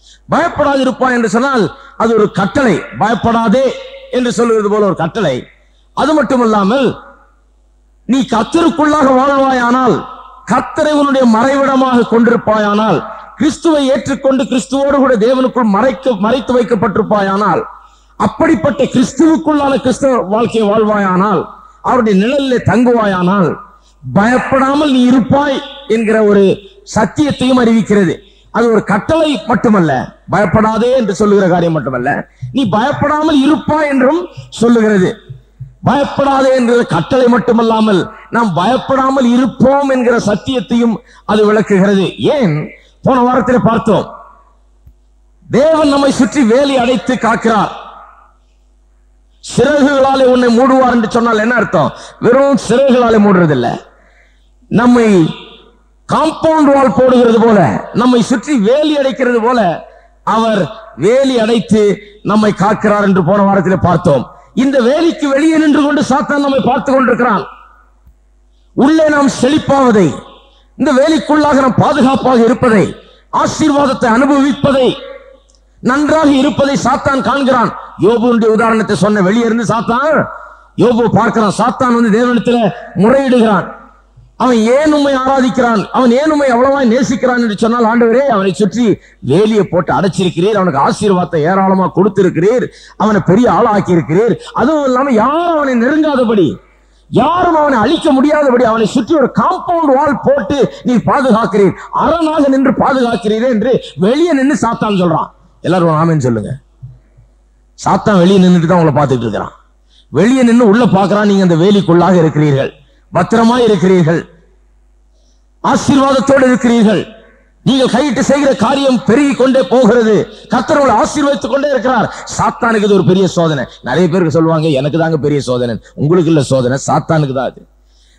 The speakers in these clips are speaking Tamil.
பயப்படாது இருப்பாய் என்று சொன்னால் அது ஒரு கட்டளை. பயப்படாதே என்று சொல்லுவது போல ஒரு கட்டளை. அது மட்டுமல்லாமல் நீ கர்த்தருக்குள்ளாக வாழ்வாயானால், கர்த்தரை உன்னுடைய மறைவிடமாக கொண்டிருப்பாயானால், கிறிஸ்துவை ஏற்றுக்கொண்டு கிறிஸ்துவோடு கூட தேவனுக்குள் மறைத்து வைக்கப்பட்டிருப்பாயானால், அப்படிப்பட்ட கிறிஸ்துவுக்குள்ளான கிறிஸ்தவ வாழ்க்கையை வாழ்வாயானால், அவருடைய நிழலிலே தங்குவாயானால், பயப்படாமல் நீ இருப்பாய் என்கிற ஒரு சத்தியத்தையும் அறிவிக்கிறது. அது ஒரு கட்டளை மட்டுமல்ல, பயப்படாதே என்று சொல்லுகிற காரியம் மட்டுமல்ல, நீ பயப்படாமல் இருப்பாய் என்றும் சொல்லுகிறது. பயப்படாதே என்கிற கட்டளை மட்டுமல்லாமல் நாம் பயப்படாமல் இருப்போம் என்கிற சத்தியத்தையும் அது விளக்குகிறது. ஏன்? போன வாரத்தில் பார்த்தோம், தேவன் நம்மை சுற்றி வேலி அடைத்து காக்கிறார். சிறகுகளாலே உன்னை மூடுவார் என்று சொன்னால் என்ன அர்த்தம்? வெறும் சிறகுகளாலே மூடுறதில்லை, நம்மை காம்பவுண்ட் வால் போடுகிறது போல, நம்மை சுற்றி வேலி அடைக்கிறது போல அவர் வேலி அடைத்து நம்மை காக்கிறார் என்று போன வாரத்தில் பார்த்தோம். இந்த வேலிக்கு வெளியே நின்று கொண்டு சாத்தான் நம்மை பார்த்து கொண்டிருக்கிறான். உள்ளே நாம் செழிப்பாவதை, இந்த வேலிக்குள்ளாக நாம் பாதுகாப்பாக இருப்பதை, ஆசீர்வாதத்தை அனுபவிப்பதை, நன்றாக இருப்பதை சாத்தான் காண்கிறான். யோபுடைய உதாரணத்தை சொன்ன, வெளியே இருந்து சாத்தான் யோபு பார்க்கிறான். சாத்தான் வந்து தேவனிடத்தில் முறையிடுகிறான். அவன் ஏன் உம்மை ஆராதிக்கிறான், அவன் ஏன் உம்மை அவ்வளவாய் நேசிக்கிறான் என்று சொன்னால், ஆண்டவரே அவனை சுற்றி வேலியை போட்டு அடைச்சிருக்கிறீர், அவனுக்கு ஆசீர்வாதத்தை ஏராளமா கொடுத்திருக்கிறீர், அவனை பெரிய ஆளாக்கி இருக்கிறீர். அதுவும் இல்லாம யாரும் அவனை நெருங்காதபடி, யாரும் அவனை அழிக்க முடியாதபடி அவனை சுற்றி ஒரு காம்பவுண்ட் வால் போட்டு நீ பாதுகாக்கிறீர், அரணாக நின்று பாதுகாக்கிறீர் என்று வெளியே நின்று சாத்தான் சொல்றான். எல்லாரும் ஆமென் சொல்லுங்க. சாத்தான் வெளியே நின்றுட்டு தான் உங்களை பார்த்துட்டு இருக்கிறான். வெளியே நின்று உள்ள பார்க்கிறான், நீங்க அந்த வேலிக்குள்ளாக இருக்கிறீர்கள், பத்திரமாய் இருக்கிறீர்கள், ஆசீர்வாதத்தோடு இருக்கிறீர்கள், நீங்கள் கையிட்டு செய்கிற காரியம் பெருகி கொண்டே போகிறது, கர்த்தர் உங்களை ஆசீர்வதித்துக் கொண்டே இருக்கிறார். சாத்தானுக்கு இது ஒரு பெரிய சோதனை. நிறைய பேருக்கு சொல்லுவாங்க, எனக்கு தாங்க பெரிய சோதனை. உங்களுக்கு இல்ல சோதனை, சாத்தானுக்கு தான் அது.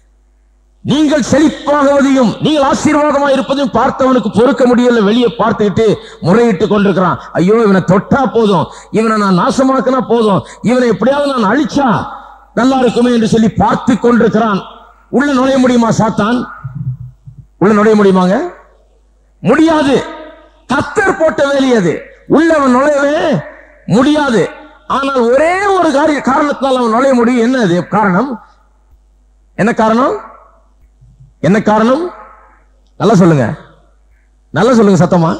நீங்கள் செழிப்பாகுவதையும் நீங்கள் ஆசீர்வாதமாக இருப்பதையும் பார்த்தவனுக்கு பொறுக்க முடியல. வெளியே பார்த்துக்கிட்டு முறையிட்டு கொண்டிருக்கிறான். ஐயோ, இவனை தொட்டா போதும், இவனை நான் நாசமாக்கினா போதும், இவனை எப்படியாவது நான் அழிச்சா நல்லா இருக்குமே என்று சொல்லி பார்த்து கொண்டிருக்கிறான். உள்ள நுழைய முடியுமா சாத்தான்? உள்ள நுழைய முடியுமாங்க? முடியாது. கர்த்தர் போட்ட வேலி அது, உள்ளவன் நுழையவே முடியாது. ஆனால் ஒரே ஒரு காரணத்தால் அவன் நுழைய முடியும். என்ன அது காரணம்? என்ன காரணம்? என்ன காரணம்? நல்லா சொல்லுங்க, நல்லா சொல்லுங்க சத்தமா.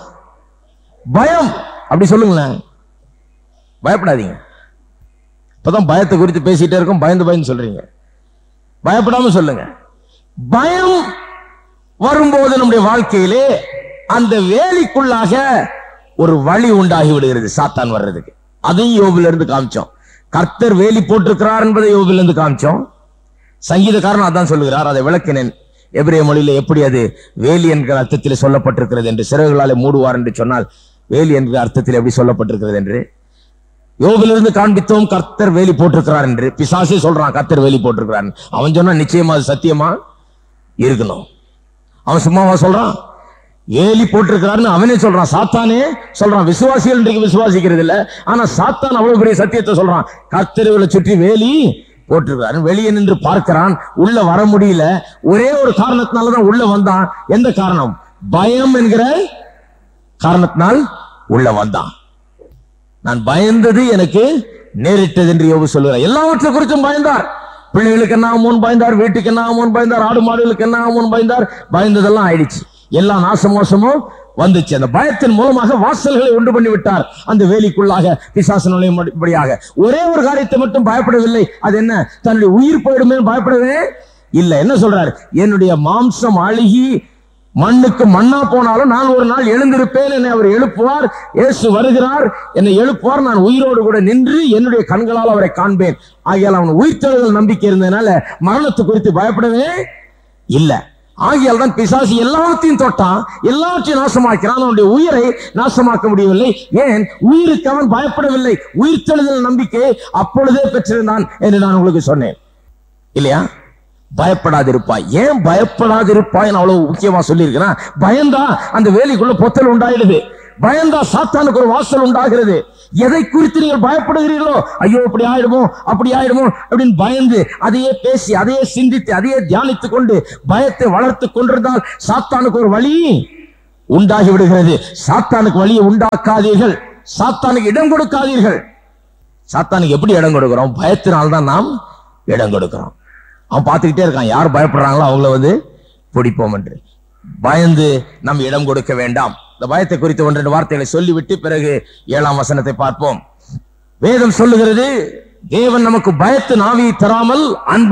பயம். அப்படி சொல்லுங்களேன். பயப்படாதீங்க. இப்பதான் பயத்தை குறித்து பேசிட்டே இருக்கோம், பயந்து பயந்து சொல்றீங்க. பயப்படாம சொல்லுங்க. பயம் வரும்போது நம்முடைய வாழ்க்கையிலே அந்த வேலிக்குள்ளாக ஒரு வழி உண்டாகி விடுகிறது சாத்தான் வர்றதுக்கு. அதையும் யோபில இருந்து காமிச்சோம். கர்த்தர் வேலி போட்டிருக்கிறார் என்பதை யோபில இருந்து காமிச்சோம். சங்கீதக்காரன் அதான் சொல்லுகிறார், அதை விளக்கினேன். எபிரேய மொழியில எப்படி அது வேலி என்கிற அர்த்தத்தில் சொல்லப்பட்டிருக்கிறது என்று, சிறகுகளாலே மூடுவார் என்று சொன்னால் வேலி என்கிற அர்த்தத்தில் எப்படி சொல்லப்பட்டிருக்கிறது என்று யோபிலிருந்து காண்பித்தோம். கர்த்தர் வேலி போட்டிருக்கிறார் என்று. பிசாசே சொல்றான் கர்த்தர் வேலி போட்டிருக்கிறார். அவன் சொன்னா நிச்சயமா அது சத்தியமா இருக்கணும். அவன் சும்மாவா சொல்றான்? வேலி போட்டிருக்கிறாருன்னு அவனே சொல்றான். சாத்தானே சொல்றான். விசுவாசிகள் இன்றைக்கு விசுவாசிக்கிறது இல்ல, ஆனா சாத்தான் அவ்வளவு பெரிய சத்தியத்தை சொல்றான். கர்த்தரை சுற்றி வேலி போட்டிருக்கிறார். வெளியே நின்று பார்க்கிறான், உள்ள வர முடியல. ஒரே ஒரு காரணத்தினாலதான் உள்ள வந்தான். எந்த காரணம்? பயம் என்கிற காரணத்தினால் உள்ள வந்தான். நான் பயந்தது எனக்கு நேரிட்டது என்று யோபு சொல்லுகிறார். எல்லாவற்றை குறித்தும் பயந்தார். பிள்ளைகளுக்கு என்ன ஆகுமோன்னு பயந்தார், வீட்டுக்கு என்ன ஆகுமோன்னு பயந்தார், ஆடு மாடுகளுக்கு என்ன ஆகுமோன்னு பயந்தார். பயந்ததெல்லாம் ஆயிடுச்சு, எல்லா நாசமோசமும் வந்துச்சு. அந்த பயத்தின் மூலமாக வாசல்களை உண்டு பண்ணி விட்டார் அந்த வேலிக்குள்ளாக பிசாசு நுழையும்படியாக. ஒரே ஒரு காரியத்தை மட்டும் பயப்படவில்லை. அது என்ன? தன்னுடைய உயிர் போயிடுமே பயப்படவே இல்லை. என்ன சொல்றாரு? என்னுடைய மாம்சம் அழுகி மண்ணுக்கு மண்ணா போனாலும் நான் ஒரு நாள் எழுந்திருப்பேன், என்னை அவர் எழுப்புவார். இயேசு வருகிறார், என்னை எழுப்புவார், நான் உயிரோடு கூட நின்று என்னுடைய கண்களால் அவரை காண்பேன். ஆகையால் அவன் உயிர்த்தெழுதல் நம்பிக்கை இருந்ததுனால மரணத்தை குறித்து பயப்படவே இல்லை. ஆகியால் தான் பிசாசு எல்லாத்தையும் தொட்டான், எல்லாத்தையும் நாசமாக்கிறான். அவனுடைய உயிரை நாசமாக்க முடியவில்லை. ஏன்? உயிருக்கு அவன் பயப்படவில்லை. உயிர்த்தெழுதல் நம்பிக்கை அப்பொழுதே பெற்றிருந்தான் என்று நான் உங்களுக்கு சொன்னேன் இல்லையா? பயப்படாதிருப்பாய். ஏன் பயப்படாதிருப்பாய் அவ்வளவு முக்கியமா சொல்லி இருக்கிறேன்? பயந்தா அந்த வேலிக்குள்ள பொத்தல் உண்டாயிடுது. பயந்தா சாத்தானுக்கு ஒரு வாசல் உண்டாகிறது. எதை குறித்து நீங்கள் பயப்படுகிறீர்களோ, ஐயோ இப்படி ஆயிடுமோ அப்படி ஆயிடுமோ அப்படின்னு பயந்து அதையே பேசி அதையே சிந்தித்து அதையே தியானித்துக் கொண்டு பயத்தை வளர்த்து கொண்டிருந்தால் சாத்தானுக்கு ஒரு வழி உண்டாகி விடுகிறது. சாத்தானுக்கு வழியை உண்டாக்காதீர்கள், சாத்தானுக்கு இடம் கொடுக்காதீர்கள். சாத்தானுக்கு எப்படி இடம் கொடுக்கிறோம்? பயத்தினால்தான் நாம் இடம் கொடுக்கிறோம். அவன் பார்த்துக்கிட்டே இருக்கான், யார் பயப்படுறாங்களோ அவங்கள பிடிப்போம் என்று. பயந்து நம் இடம் கொடுக்க வேண்டாம். இந்த பயத்தை குறித்து 1-2 வார்த்தைகளை சொல்லிவிட்டு பிறகு 7ஆம் வசனத்தை பார்ப்போம். வேதம் சொல்லுகிறது, தேவன் நமக்கு பயத்தின் ஆவியை தராமல்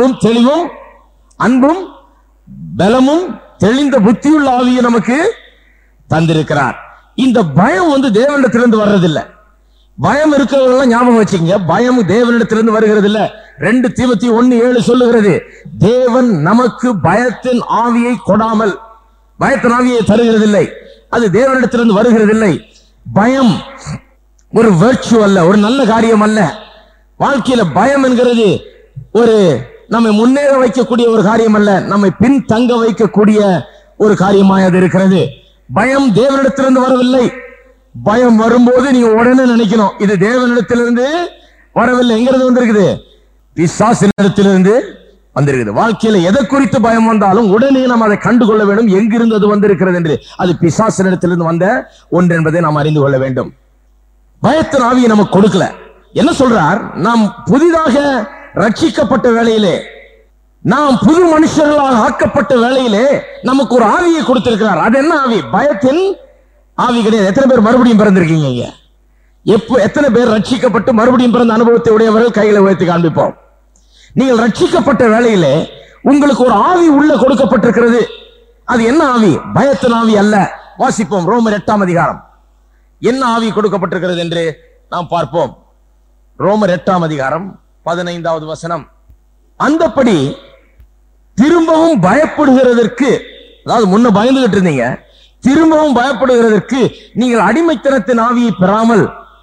அன்பும் பலமும் தெளிந்த புத்தியுள்ள ஆவியை நமக்கு தந்திருக்கிறார். இந்த பயம் தேவனிடத்திலிருந்து வர்றதில்லை. பயம் இருக்கிறவங்க ஞாபகம் வச்சுங்க, பயம் தேவனிடத்திலிருந்து வருகிறது இல்ல. 2 தீமோத்தேயு 1:7 சொல்லுகிறது, தேவன் நமக்கு பயத்தின் ஆவியை கொடாமல், பயத்தின் ஆவியை தருகிறதில்லை. அது தேவனிடத்திலிருந்து வருகிறதில்லை. பயம் ஒரு வெர்ச்சு அல்ல, ஒரு நல்ல காரியம் அல்ல. வாழ்க்கையில பயம் என்கிறது ஒரு நம்மை முன்னேற வைக்கக்கூடிய ஒரு காரியம் அல்ல, நம்மை பின் தங்க வைக்கக்கூடிய ஒரு காரியமாக அது இருக்கிறது. பயம் தேவனிடத்திலிருந்து வரவில்லை. பயம் வரும்போது நீங்க உடனே நினைக்கணும், இது தேவனிடத்திலிருந்து வரவில்லை. எங்கிறது வந்திருக்குது? பிசாசினிடத்திலிருந்து வந்திருக்குது. வாழ்க்கையில எதை குறித்து பயம் வந்தாலும் உடனே நாம் அதை கண்டுகொள்ள வேண்டும், எங்கிருந்து அது வந்திருக்கிறது என்று. அது பிசாசினிடத்திலிருந்து வந்த ஒன்று என்பதை நாம் அறிந்து கொள்ள வேண்டும். பயத்தின் ஆவியை நமக்கு கொடுக்கல. என்ன சொல்றார்? நாம் புதிதாக ரட்சிக்கப்பட்ட வேளையிலே, நாம் புது மனுஷர்களாக ஆக்கப்பட்ட வேளையிலே நமக்கு ஒரு ஆவியை கொடுத்திருக்கிறார். அது என்ன ஆவி? பயத்தின் ஆவி கிடையாது. எத்தனை பேர் மறுபடியும் பிறந்திருக்கீங்க? எத்தனை பேர் ரட்சிக்கப்பட்டு மறுபடியும் பிறந்த அனுபவத்தை உடையவர்கள் கைகளை உயர்த்தி காண்பிப்போம். நீங்கள் ரட்சிக்கப்பட்ட வேளையிலே உங்களுக்கு ஒரு ஆவி உள்ள கொடுக்கப்பட்டிருக்கிறது. அது என்ன ஆவி? பயத்தின் ஆவி அல்ல. வாசிப்போம் ரோமர் 8ஆம் அதிகாரம். என்ன ஆவி கொடுக்கப்பட்டிருக்கிறது என்று நாம் பார்ப்போம். ரோமர் 8ஆம் அதிகாரம் 15வது வசனம். அந்தப்படி திரும்பவும் பயப்படுகிறதற்கு, அதாவது முன்ன பயந்துகிட்டு இருந்தீங்க, திரும்பவும் பயப்படுகிறதற்கு நீங்கள் அடிமைத்தனத்தின் ஆவியை பெறாமல்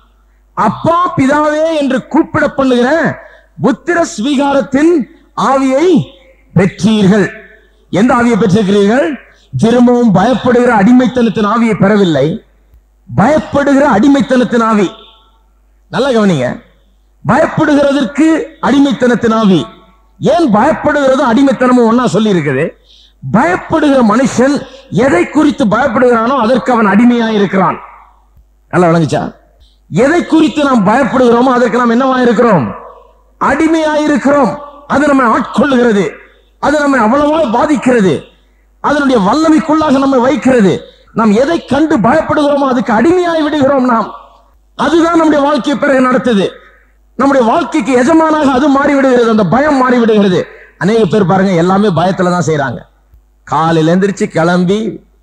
அப்பா பிதாவே என்று கூப்பிட பண்ணுகிற புத்திர ஸ்வீகாரத்தின் ஆவியை பெற்றீர்கள். எந்த ஆவியை பெற்றிருக்கிறீர்கள்? திரும்பவும் பயப்படுகிற அடிமைத்தனத்தின் ஆவியை பெறவில்லை, பயப்படுகிற அடிமைத்தனத்தின் ஆவி. நல்லா கவனிங்க, பயப்படுகிறதற்கு அடிமைத்தனத்தின் ஆவி. ஏன் பயப்படுகிறதும் அடிமைத்தனமும் ஒன்னா சொல்லி இருக்குது? பயப்படுகிற மனுஷன் எதை குறித்து பயப்படுகிறானோ அதற்கு அவன் அடிமையாயிருக்கிறான். நல்லா விளங்குச்சா? எதை குறித்து நாம் பயப்படுகிறோமோ அதற்கு நாம் என்னவா இருக்கிறோம்? அடிமையாயிருக்கிறோம். அது நம்மை ஆட்கொள்ளுகிறது, அது நம்மை அவ்வளவா பாதிக்கிறது, அதனுடைய வல்லமைக்குள்ளாக நம்மை வைக்கிறது. நாம் எதை கண்டு பயப்படுகிறோமோ அதுக்கு அடிமையாய் விடுகிறோம் நாம். அதுதான் நம்முடைய வாழ்க்கையை பிறகு நடத்துது. நம்முடைய வாழ்க்கைக்கு எஜமானாக அது மாறிவிடுகிறது, அந்த பயம் மாறிவிடுகிறது. அநேக பேர் பாருங்க, எல்லாமே பயத்துல தான் செய்யறாங்க. காலையில எந்திரிச்சு கிளம்பி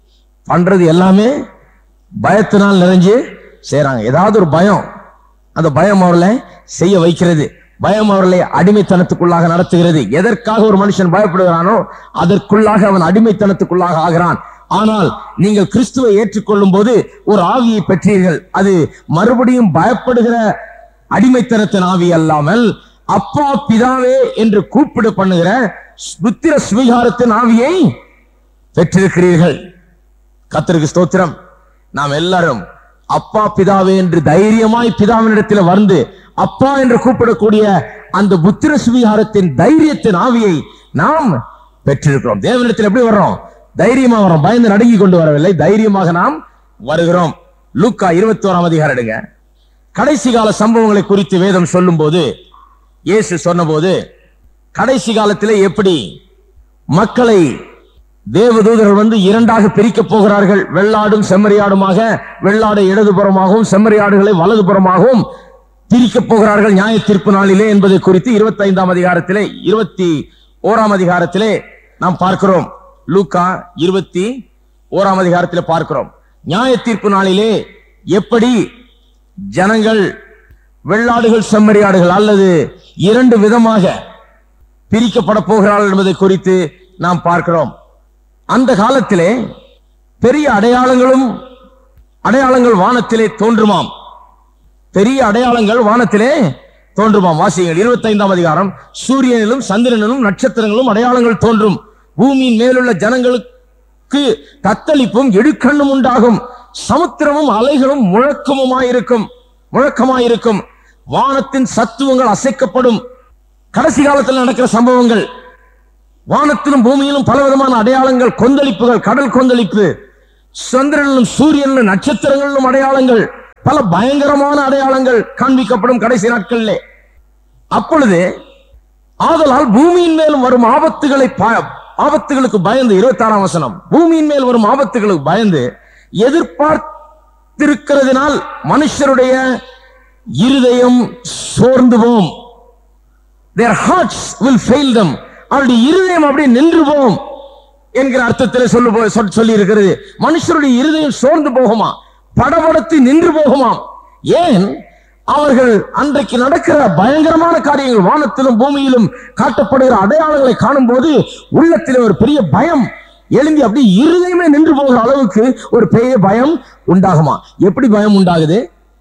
பண்றது எல்லாமே பயத்தினால் நிறைஞ்சு செய்யறாங்க. ஏதாவது ஒரு பயம், அந்த பயம் அவர்களை செய்ய வைக்கிறது, பயம் அவர்களை அடிமைத்தனத்துக்குள்ளாக நடத்துகிறது. எதற்காக ஒரு மனுஷன் பயப்படுகிறானோ அதற்குள்ளாக அவன் அடிமைத்தனத்துக்குள்ளாக ஆகிறான். ஆனால் நீங்கள் கிறிஸ்துவை ஏற்றுக்கொள்ளும் போது ஒரு ஆவியை பெற்றீர்கள். அது மறுபடியும் பயப்படுகிற அடிமைத்தனத்தின் ஆவி அல்லாமல் அப்பா பிதாவே என்று கூப்பிட பண்ணுகிற புத்திர ஸ்வீகாரத்தின் ஆவியை பெற்றிருக்கிறீர்கள். கர்த்தருக்கு ஸ்தோத்திரம். நாம் எல்லாரும் அப்பா பிதாவே என்று தைரியமாய் பிதாவினிடத்தில் வந்து அப்பா என்று கூப்பிடக்கூடிய அந்த புத்திர ஸ்வீகாரத்தின் தைரியத்தின் ஆவியை நாம் பெற்றிருக்கிறோம். தேவனிடத்தில் எப்படி வர்றோம்? தைரியமா வரோம், பயந்து நடுங்கி கொண்டு வரவில்லை, தைரியமாக நாம் வருகிறோம். லூக்கா 21ஆம் அதிகாரம் எடுங்க. கடைசி கால சம்பவங்களை குறித்து வேதம் சொல்லும் போது, இயேசு சொன்ன போது, கடைசி காலத்திலே எப்படி மக்களை தேவதூதர்கள் இரண்டாக பிரிக்க போகிறார்கள், வெள்ளாடும் செம்மறியாடுமாக, வெள்ளாடை இடதுபுறமாகவும் செம்மறியாடுகளை வலதுபுறமாகவும் பிரிக்க போகிறார்கள் நியாய தீர்ப்பு நாளிலே என்பதை குறித்து 25ஆம் அதிகாரத்திலே 21ஆம் அதிகாரத்திலே நாம் பார்க்கிறோம். லூக்கா 21ஆம் அதிகாரத்திலே பார்க்கிறோம். நியாய தீர்ப்பு நாளிலே எப்படி ஜனங்கள் வெள்ளாடுகள் செம்மறியாடுகள் அல்லது இரண்டு விதமாக பிரிக்கப்பட போகிறார்கள் என்பதை குறித்து நாம் பார்க்கிறோம். அந்த காலத்திலே பெரிய அடையாளங்கள் வானத்திலே தோன்றுமாம். பெரிய அடையாளங்கள் வானத்திலே தோன்றுமாம். வாசியுங்கள் 25ஆம் அதிகாரம். சூரியனிலும் சந்திரனிலும் நட்சத்திரங்களும் அடையாளங்கள் தோன்றும், பூமியின் மேலுள்ள ஜனங்களுக்கு தத்தளிப்பும் இடுக்கண்ணும் உண்டாகும், சமுத்திரமும் அலைகளும் முழக்கமாயிருக்கும், வானத்தின் சத்துவங்கள் அசைக்கப்படும். கடைசி காலத்தில் நடக்கிற சம்பவங்கள். வானத்திலும் பூமியிலும் பலவிதமான அடையாளங்கள், கொந்தளிப்புகள், கடல் கொந்தளிப்பு, சந்திரனிலும் சூரியனிலும் நட்சத்திரங்களிலும் அடையாளங்கள், பல பயங்கரமான அடையாளங்கள் காண்பிக்கப்படும் கடைசி நாட்களிலே. அப்பொழுது ஆதலால் பூமியின் மேலும் வரும் ஆபத்துகளுக்கு பயந்து, 26ஆம் வசனம், பூமியின் மேல் வரும் ஆபத்துகளுக்கு பயந்து எதிர்பார்த்திருக்கிறதுனால் மனுஷருடைய இருதயம் சோர்ந்து போம். Their hearts will fail them. அவருடைய இருதயம் அப்படியே நின்று போம் என்கிற அர்த்தத்தில் சொல்லி இருக்கிறது. மனுஷருடைய இருதயம் சோர்ந்து போகுமா, படபடத்து நின்று போகுமாம். ஏன்? அவர்கள் அன்றைக்கு நடக்கிற பயங்கரமான காரியங்கள், வானத்திலும் பூமியிலும் காட்டப்படுகிற அடையாளங்களை காணும் போது உள்ளத்தில் ஒரு பெரிய பயம் எழுந்தி அப்படி இருதயமே நின்று போகிற அளவுக்கு ஒரு பெரிய பயம் உண்டாகுமா. எப்படி பயம் உண்டாகுது?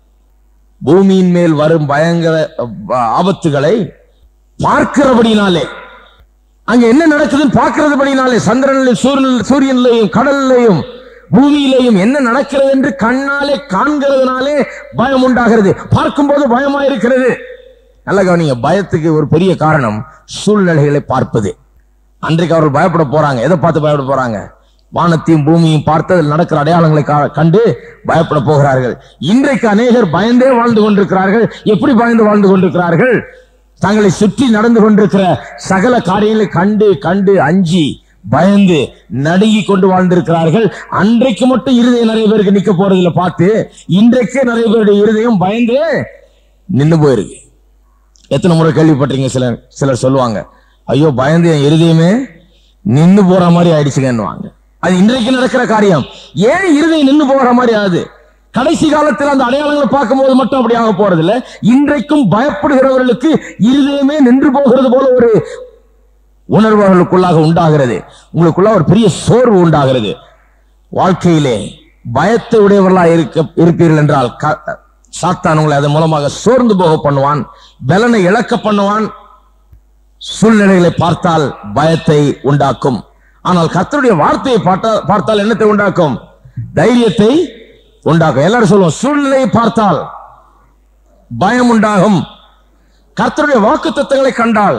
பூமியின் மேல் வரும் பயங்கர ஆபத்துகளை பார்க்கிறபடினாலே, அங்க என்ன நடக்குதுன்னு பார்க்கிறதுபடினாலே, சந்திரனிலும் சூரியனிலையும் கடலிலையும் பூமியிலையும் என்ன நடக்கிறது என்று கண்ணாலே காண்கிறதுனாலே பயம் உண்டாகிறது. பார்க்கும்போது பயமா இருக்கிறது. நல்ல கவனிங்க, பயத்துக்கு ஒரு பெரிய காரணம் சூழ்நிலைகளை பார்ப்பது. அன்றைக்கு அவர்கள் பயப்பட போறாங்க. எதை பார்த்து பயப்பட போறாங்க? வானத்தையும் பூமியும் பார்த்து அதில் நடக்கிற அடையாளங்களை கண்டு பயப்பட போகிறார்கள். இன்றைக்கு அநேகர் பயந்தே வாழ்ந்து கொண்டிருக்கிறார்கள். எப்படி பயந்து வாழ்ந்து கொண்டிருக்கிறார்கள்? தங்களை சுற்றி நடந்து கொண்டிருக்கிற சகல காரியங்களை கண்டு கண்டு அஞ்சி பயந்து நடுங்கி கொண்டு வாழ்ந்திருக்கிறார்கள். அன்றைக்கு மட்டும் இருதயம் நிறைய பேருக்கு நிக்க போறதுல பார்த்து இன்றைக்கே நிறைய பேருடைய இருதயம் பயந்து நின்று போயிருக்கு. எத்தனை முறை கேள்விப்பட்டீங்க? சிலர் சொல்லுவாங்க, ஐயோ பயந்து என் இருதயமே நின்று போற மாதிரி ஆயிடுச்சுங்கன்னுவாங்க. அது இன்றைக்கு நடக்கிற காரியம். ஏன் இருதயம் நின்று போற மாதிரி ஆகுது? கடைசி காலத்தில் அந்த அடையாளங்களை பார்க்கும் போது மட்டும் அப்படி ஆக போறது இல்ல. இன்றைக்கும் பயப்படுகிறவர்களுக்கு இருதயமே நின்று போகிறது போல ஒரு உணர்வுகளுக்குள்ளாக உண்டாகிறது. உங்களுக்குள்ள ஒரு பெரிய சோர்வு உண்டாகிறது. வாழ்க்கையிலே பயத்தை உடையவர்களா இருப்பீர்கள் என்றால் சாத்தான் உங்களை அதன் மூலமாக சோர்ந்து போக பண்ணுவான், பலனை இழக்க பண்ணுவான். சூழ்நிலைகளை பார்த்தால் பயத்தை உண்டாக்கும். ஆனால் கர்த்தருடைய வார்த்தையை பார்த்தால் என்னத்தை உண்டாக்கும்? தைரியத்தை உண்டாகும். எல்லாரும் சொல்லுவோம், சூழ்நிலையை பார்த்தால் பயம் உண்டாகும், கர்த்தருடைய வாக்குத்தத்தங்களை கண்டால்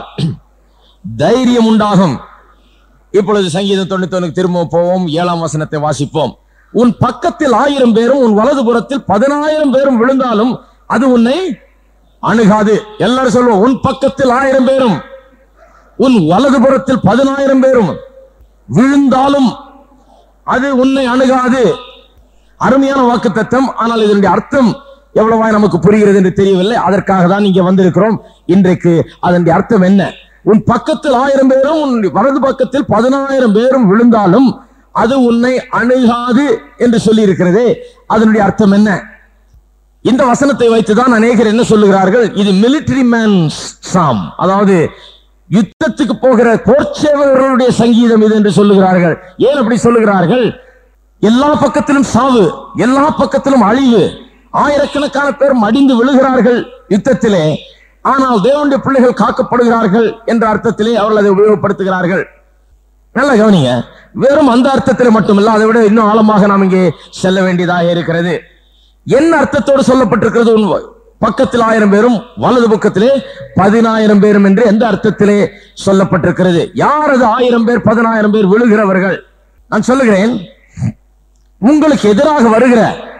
தைரியம் உண்டாகும். இப்பொழுது சங்கீதம் 91 திரும்ப போவோம். 7ஆம் வசனத்தை வாசிப்போம். உன் பக்கத்தில் 1000 பேரும் உன் வலதுபுறத்தில் 10,000 பேரும் விழுந்தாலும் அது உன்னை அணுகாது. எல்லாரும் சொல்லுவோம், உன் பக்கத்தில் 1000 பேரும் உன் வலதுபுறத்தில் 10,000 பேரும் விழுந்தாலும் அது உன்னை அணுகாது. அருமையான வாக்குத்தத்தம். ஆனால் இதனுடைய அர்த்தம் எவ்வளவாய் நமக்கு புரிகிறது என்று தெரியவில்லை. அதற்காக தான் இங்கே வந்திருக்கிறோம். இன்றைக்கு அதனுடைய அர்த்தம் என்ன? உன் பக்கத்தில் 1000 பேரும் உன் வலது பக்கத்தில் 10,000 பேரும் விழுந்தாலும் அது உன்னை அணுகாது என்று சொல்லி இருக்கிறதே, அதனுடைய அர்த்தம் என்ன? இந்த வசனத்தை வைத்துதான் அநேகர் என்ன சொல்லுகிறார்கள்? இது மிலிட்டரி மேன்ஸ் சாம், அதாவது யுத்தத்துக்கு போகிற போர்ச்சேவர்களுடைய சங்கீதம் இது என்று சொல்லுகிறார்கள். ஏன் அப்படி சொல்லுகிறார்கள்? எல்லா பக்கத்திலும் சாவு, எல்லா பக்கத்திலும் அழிவு, ஆயிரக்கணக்கான பேர் மடிந்து விழுகிறார்கள் யுத்தத்திலே. ஆனால் தேவனுடைய பிள்ளைகள் காக்கப்படுகிறார்கள் என்ற அர்த்தத்திலே அவர்கள் அதை உபயோகப்படுத்துகிறார்கள். நல்ல கவனிங்க, வெறும் அந்த அர்த்தத்தில் மட்டுமல்ல, அதை விட இன்னும் ஆழமாக நாம் இங்கே செல்ல வேண்டியதாக இருக்கிறது. என்ன அர்த்தத்தோடு சொல்லப்பட்டிருக்கிறது? பக்கத்தில் 1000 பேரும் வலது பக்கத்திலே 10,000 பேரும் என்று எந்த அர்த்தத்திலே சொல்லப்பட்டிருக்கிறது? யார் அது 1000 பேர் 10,000 பேர் விழுகிறவர்கள்? நான் சொல்லுகிறேன், உங்களுக்கு எதிராக வருகிற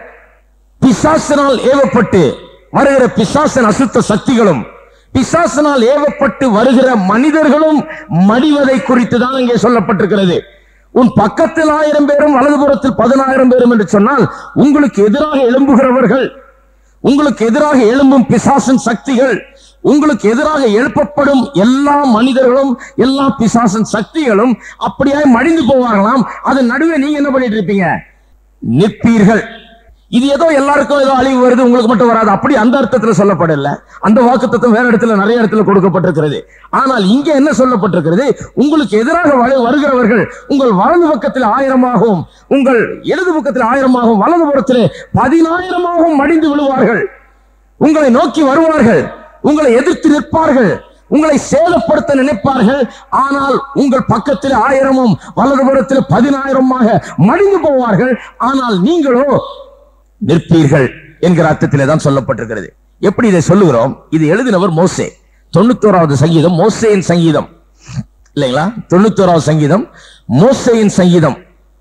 பிசாசினால் ஏவப்பட்டு வருகிற பிசாசன் அசுத்த சக்திகளும் பிசாசனால் ஏவப்பட்டு வருகிற மனிதர்களும் மடிவதை குறித்து தான் இங்கே சொல்லப்பட்டிருக்கிறது. உன் பக்கத்தில் 1000 பேரும் வலதுபுறத்தில் 10,000 பேரும் என்று சொன்னால் உங்களுக்கு எதிராக எழும்புகிறவர்கள், உங்களுக்கு எதிராக எழும்பும் பிசாசன் சக்திகள், உங்களுக்கு எதிராக எழுப்பப்படும் எல்லா மனிதர்களும் எல்லா பிசாசன் சக்திகளும் அப்படியே மடிந்து போவார்களாம். அதன் நடுவே நீங்க என்ன பண்ணிட்டு இருப்பீங்க? நிற்பீர்கள். இது ஏதோ எல்லாருக்கும் ஏதோ அழிவு வருது, உங்களுக்கு மட்டும் வராது, அப்படி அந்த அர்த்தத்தில் சொல்லப்படல. அந்த வாக்குத்தத்தம் வேற இடத்துல நிறைய இடத்துல கொடுக்கப்பட்டிருக்கிறது. ஆனால் இங்கே என்ன சொல்லப்பட்டிருக்கிறது? உங்களுக்கு எதிராக வருகிறவர்கள் உங்கள் வலது பக்கத்தில் 1000ஆகவும் உங்கள் இடது பக்கத்தில் 1000ஆகவும் வலது புறத்திலே 10,000ஆகவும் மடிந்து விழுவார்கள். உங்களை நோக்கி வருவார்கள், உங்களை எதிர்த்து நிற்பார்கள், உங்களை சேதப்படுத்த நினைப்பார்கள். ஆனால் உங்கள் பக்கத்தில் 1000ம் வலதுபுறத்தில் 10,000மாக மடிந்து போவார்கள். ஆனால் நீங்களோ நிற்பீர்கள் என்கிற அர்த்தத்திலே தான் சொல்லப்பட்டிருக்கிறது. எப்படி இதை சொல்லுகிறோம்? இது எழுதினவர் மோசே. 91வது சங்கீதம் மோசேயின் சங்கீதம் இல்லைங்களா? 91வது சங்கீதம் மோசேயின் சங்கீதம்.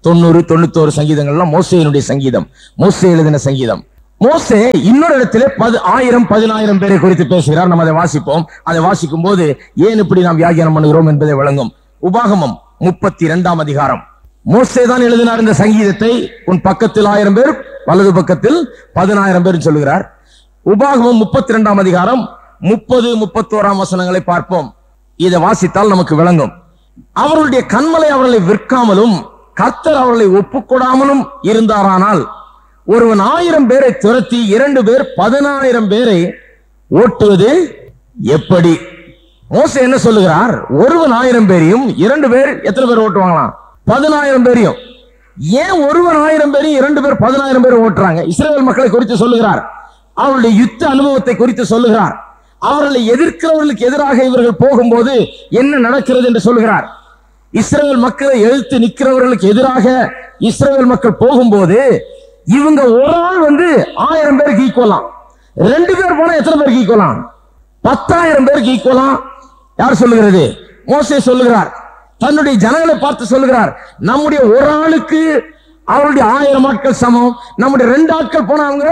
90, 91 சங்கீதங்கள்லாம் மோசேயினுடைய சங்கீதம், மோசே எழுதின சங்கீதம். மோசே இன்னொரு இடத்திலே 1000 10,000 பேரை குறித்து பேசுகிறார். நம்ம அதை வாசிப்போம். அதை வாசிக்கும் போது ஏன் இப்படி நாம் வியாக்கியானம் பண்ணுகிறோம் என்பதை விளங்கும். உபாகமம் 32ஆம் அதிகாரம். மோசே தான் எழுதினார் இந்த சங்கீதத்தை. உன் பக்கத்தில் 1000 பேர், வலது பக்கத்தில் 10,000 பேர் சொல்லுகிறார். உபாகமம் 32ஆம் அதிகாரம் 30, 31ஆம் வசனங்களை பார்ப்போம். இதை வாசித்தால் நமக்கு விளங்கும். அவர்களுடைய கண்மலை அவர்களை விற்காமலும் கர்த்தர் அவர்களை ஒப்புக்கொடாமலும் இருந்தாரானால் ஒருவன் 1000 பேரை துரத்தி 2 பேர் 10,000 பேரை ஓட்டுவது எப்படி? மோசே என்ன சொல்லுகிறார்? ஒருவன் 1000 பேரையும் 2 பேர் எத்தனை பேர் ஓட்டுவாங்களாம்? 10,000 பேரையும். ஏன் ஒருவன் 1000 பேரையும் 2 பேர் 10,000 பேரை ஓட்டுறாங்க? இஸ்ரவேல் மக்களை குறித்து சொல்லுகிறார். அவருடைய யுத்த அனுபவத்தை குறித்து சொல்லுகிறார். அவர்களை எதிர்க்கிறவர்களுக்கு எதிராக இவர்கள் போகும்போது என்ன நடக்கிறது என்று சொல்லுகிறார். இஸ்ரவேல் மக்களை எதிர்த்து நிற்கிறவர்களுக்கு எதிராக இஸ்ரவேல் மக்கள் போகும்போது இவங்க ஒரு ஆள் 1000 பேருக்கு ஈக்குவலாம். 2 பேர் போனா எத்தனை பேருக்கு ஈக்குவலாம்? 10,000 பேருக்கு ஈக்குவலாம். யார் சொல்லுகிறது? மோசே சொல்லுகிறார். தன்னுடைய ஜனங்களை பார்த்து சொல்லுகிறார், நம்முடைய ஒரு ஆளுக்கு அவருடைய 1000 ஆட்கள் சமம், நம்முடைய 2 ஆட்கள் போனா அவங்க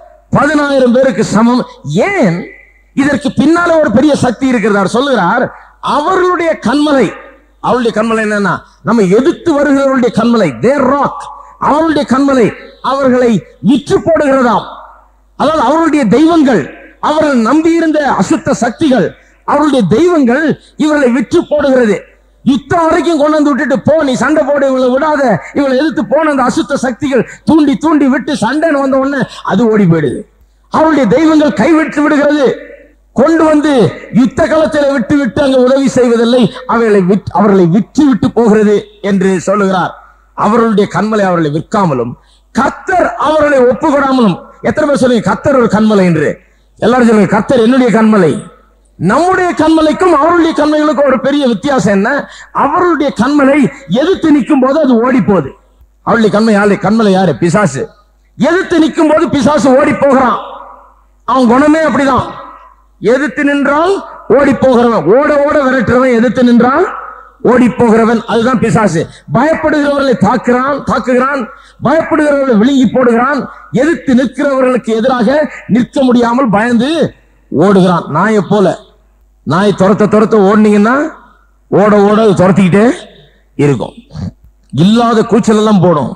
10,000 பேருக்கு சமம். ஏன்? இதற்கு பின்னால ஒரு பெரிய சக்தி இருக்கிறார். சொல்லுகிறார், அவர்களுடைய கண்மலை. அவருடைய கண்மலை என்னன்னா, நம்ம எதிர்த்து வருகிறவருடைய கண்மலை, தேர் ராக். அவருடைய கண்மலை அவர்களை விற்று போடுகிறதாம். அதாவது அவருடைய தெய்வங்கள், அவர்கள் நம்பியிருந்த அசுத்த சக்திகள், அவருடைய தெய்வங்கள் இவர்களை விற்று போடுகிறது. யுத்தம் வரைக்கும் கொண்டு வந்து விட்டுட்டு போ, நீ சண்டை போட, இவங்களை விடாத, இவங்களை எதிர்த்து போன அந்த அசுத்த சக்திகள் தூண்டி தூண்டி விட்டு சண்டைன்னு வந்த உடனே அது ஓடி போயிடுது. அவருடைய தெய்வங்கள் கைவிட்டு விடுகிறது. கொண்டு வந்து யுத்த களத்தில் விட்டு விட்டு அங்க உதவி செய்வதில்லை, அவர்களை விற்று விட்டு போகிறது என்று சொல்லுகிறார். அவர்களுடைய கண்மலை அவர்களை விற்காமலும் கர்த்தர் அவர்களை ஒப்புக்கொடாமலும். எத்தனை பேர் சொல்லுங்க கர்த்தர் ஒரு கண்மலை என்று? எல்லாரும் சொல்லுங்க, கர்த்தர் என்னுடைய கண்மலை. நம்முடைய கண்மலைக்கும் அவருடைய கண்மலைகளுக்கும் ஒரு பெரிய வித்தியாசம் என்ன? அவருடைய கண்மலை எதிர்த்து நிற்கும் போது அது ஓடி போகுது. அவருடைய கண்மலை யாரு? பிசாசு. எதிர்த்து நிற்கும் போது பிசாசு ஓடி போகிறான். அவன் குணமே அப்படிதான். எதிர்த்து நின்றால் ஓடி போகிறவன், ஓட ஓட விரட்டுறவன், எதிர்த்து நின்றால் ஓடி போகிறவன், அதுதான் பிசாசு. பயப்படுகிறவர்களை தாக்குகிறான், பயப்படுகிறவர்களை விழுங்கி போடுகிறான். எதிர்த்து நிற்கிறவர்களுக்கு எதிராக நிற்க முடியாமல் பயந்து ஓடுகிறான். நாயை போல. நாய் துரத்த ஓடுனீங்கன்னா ஓட ஓட துரத்திக்கிட்டே இருக்கும். இல்லாத கூச்சல் எல்லாம் போடும்,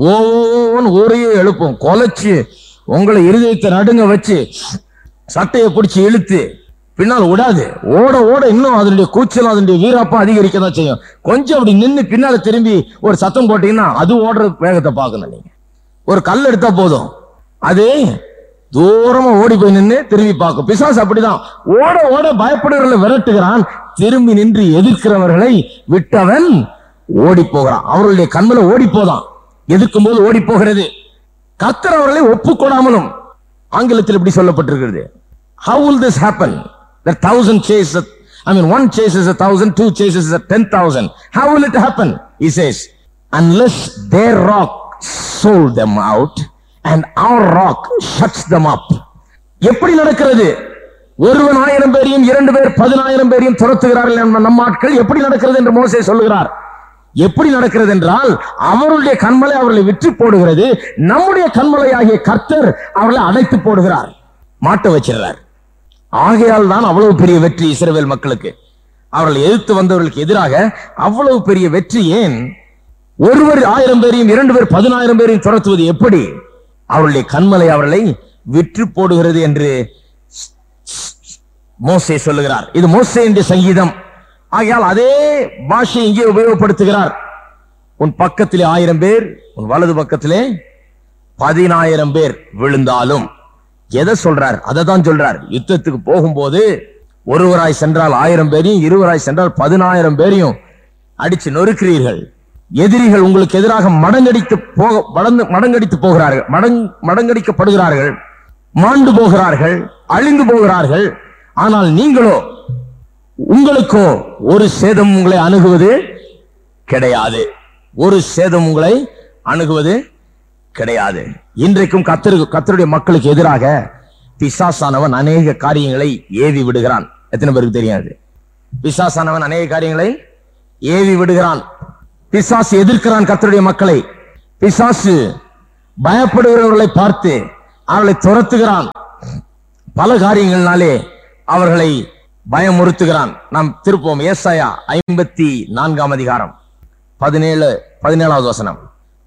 ஓன்னு ஊரையே எழுப்பும், கொலைச்சு உங்களை இருதயத்தை நடுங்க வச்சு சட்டையை பிடிச்சி இழுத்து பின்னால் விடாது. ஓட ஓட இன்னும் அதனுடைய கூச்சலும் அதனுடைய வீராப்பம் அதிகரிக்க தான் செய்யும். கொஞ்சம் அப்படி நின்று பின்னால திரும்பி ஒரு சத்தம் போட்டீங்கன்னா அது ஓடுற வேகத்தை பார்க்கணும். நீங்க ஒரு கல் எடுத்தா போதும், அது தூரமா ஓடி போய் நின்று திரும்பி பார்க்கும். பிசாசு அப்படிதான், ஓட ஓட பயப்படுகிறவர்களை விரட்டுகிறான், திரும்பி நின்று எதிர்க்கிறவர்களை விட்டவன் ஓடி போகிறான். அவர்களுடைய கண்மலை ஓடி போதான், எதிர்க்கும் போது ஓடி போகிறது. கர்த்தர் அவர்களை ஒப்புக்கொடாமலும். ஆங்கிலத்தில் இப்படி சொல்லப்பட்டிருக்கிறது, how will this happen? That 1,000 chases, one chases 1,000, 2 chases 10,000. How will it happen? He says, unless their rock sold them out and our rock shuts them up. எப்படி நடக்கிறது? ஒருவன் 1000 பேரையும் 2 பேர் 10,000 பேரையும் துரத்துகிறார்கள் நம்ம ஆட்கள். எப்படி நடக்கிறது என்று மோசே சொல்லுகிறார். எப்படி நடக்கிறது என்றால், அவருடைய கண்மலை அவர்களை விற்று போடுகிறது, நம்முடைய கண்மலை ஆகிய கர்த்தர் அவர்களை அடைத்து போடுகிறார், மாட்ட வச்சிருக்கிறார். ஆகையால் தான் அவ்வளவு பெரிய வெற்றி இஸ்ரவேல் மக்களுக்கு. அவர்கள் எதிர்த்து வந்தவர்களுக்கு எதிராக அவ்வளவு பெரிய வெற்றி. ஏன்? ஒருவர் 1000 பேரையும் 2 பேர் 10,000 பேரையும் துரத்துவது எப்படி? அவருடைய கண்மலை அவர்களை விற்று போடுகிறது என்று மோசே சொல்லுகிறார். இது மோசேயுடைய சங்கீதம். ஆகையால் அதே பாஷை இங்கே உபயோகப்படுத்துகிறார். உன் பக்கத்திலே 1000 பேர், உன் வலது பக்கத்திலே 10,000 பேர் விழுந்தாலும். எதை சொல்றார்? அதை தான் சொல்றார். யுத்தத்துக்கு போகும்போது ஒருவராய் சென்றால் 1000 பேரையும், இருவராய் சென்றால் 10,000 பேரையும் அடிச்சு நொறுக்கிறீர்கள். எதிரிகள் உங்களுக்கு எதிராக மடங்கடித்து போகிறார்கள், மடங்கடிக்கப்படுகிறார்கள், மாண்டு போகிறார்கள், அழிந்து போகிறார்கள். ஆனால் நீங்களோ, உங்களுக்கோ ஒரு சேதம் உங்களை அணுகுவது கிடையாது. ஒரு சேதம் உங்களை அணுகுவது கிடையாது. இன்றைக்கும் கர்த்தருடைய மக்களுக்கு எதிராக பிசாசானவன் அநேக காரியங்களை ஏவி விடுகிறான். எத்தனை பேருக்கு தெரியாது? பிசாசானவன் அநேக காரியங்களை ஏவி விடுகிறான். பிசாசு எதிர்க்கிறான் கர்த்தருடைய மக்களை. பிசாசு பயப்படுகிறவர்களை பார்த்து அவர்களை துரத்துகிறான். பல காரியங்களாலே அவர்களை பயமுறுத்துகிறான். நாம் திருப்போம் ஏசாயா 54 அதிகாரம் 17வது வசனம்.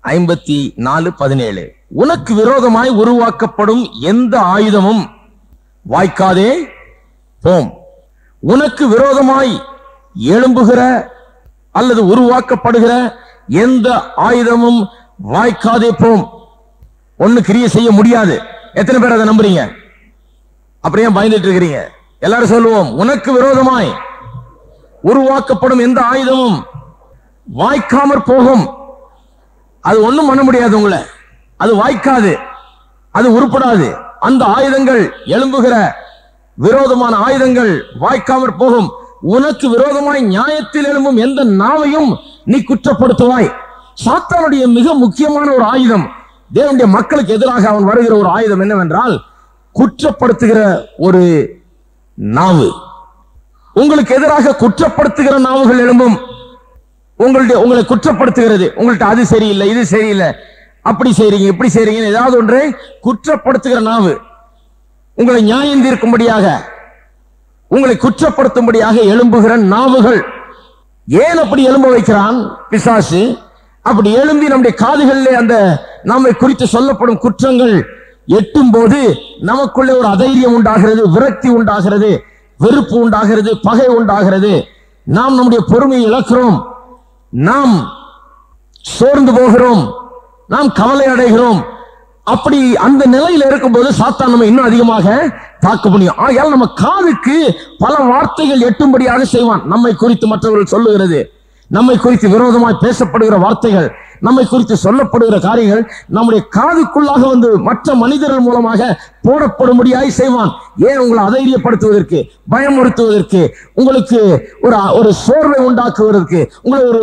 54:17. உனக்கு விரோதமாய் உருவாக்கப்படும் எந்த ஆயுதமும் வாய்க்காதே போம். உனக்கு விரோதமாய் எழும்புகிற அல்லது உருவாக்கப்படுகிற எந்த ஆயுதமும் வாய்க்காதே போம். ஒண்ணு கிரியை செய்ய முடியாது. எத்தனை பேர் அதை நம்புறீங்க? அப்படியே பயந்துட்டு இருக்கிறீங்க? எல்லாரும் சொல்லுவோம், உனக்கு விரோதமாய் உருவாக்கப்படும் எந்த ஆயுதமும் வாய்க்காமற் போகும். அது ஒண்ணும் பண்ண முடியாது, உங்களை அது வாய்க்காது, அது உருப்படாது. அந்த ஆயுதங்கள், எழும்புகிற விரோதமான ஆயுதங்கள் வாய்க்காமற் போகும். உனக்கு விரோதமாய் நியாயத்தில் எழும்பும் எந்த நாவையும் நீ குற்றப்படுத்துவாய். சாத்தானுடைய மிக முக்கியமான ஒரு ஆயுதம், தேவனுடைய மக்களுக்கு எதிராக அவன் வருகிற ஒரு ஆயுதம் என்னவென்றால் குற்றப்படுத்துகிற ஒரு நாவு. உங்களுக்கு எதிராக குற்றப்படுத்துகிற நாவுகள் எழும்பும். உங்களை குற்றப்படுத்துகிறது. உங்கள்ட்ட அது சரியில்லை, இது சரியில்லை, அப்படி செய்றீங்க, இப்படி செய்றீங்க, ஏதாவது ஒன்றை குற்றப்படுத்துகிற நாவு. உங்களை நியாயம் தீர்க்கும்படியாக, உங்களை குற்றப்படுத்தும்படியாக எழும்புகிற நாவுகள். ஏன் அப்படி எழும்ப வைக்கிறான் பிசாசு? அப்படி எழும்பி நம்முடைய காதுகளிலே அந்த நம்மை குறித்து சொல்லப்படும் குற்றங்கள் எட்டும் போது நமக்குள்ளே ஒரு அதைரியம் உண்டாகிறது, விரக்தி உண்டாகிறது, வெறுப்பு உண்டாகிறது, பகை உண்டாகிறது. நாம் நம்முடைய பொறுமையை இழக்கிறோம், நாம் சோர்ந்து போகிறோம், நாம் கவலை அடைகிறோம். அப்படி அந்த நிலையில இருக்கும்போது சாத்தான் நம்ம இன்னும் அதிகமாக தாக்க முடியும். ஆகையால் நம்ம காதுக்கு பல வார்த்தைகள் எட்டும்படியாக செய்வான். நம்மை குறித்து மற்றவர்கள் சொல்லுகிறது, நம்மை குறித்து விரோதமாய் பேசப்படுகிற வார்த்தைகள், நம்மை குறித்து சொல்லப்படுகிற காரியங்கள் நம்முடைய காதுக்குள்ளாக வந்து மற்ற மனிதர்கள் மூலமாக போடப்படும்படியாய் செய்வான். ஏன்? உங்களை அதைரியப்படுத்துவதற்கு, பயமுறுத்துவதற்கு, உங்களுக்கு ஒரு சோர்வை உண்டாக்குவதற்கு, உங்களை ஒரு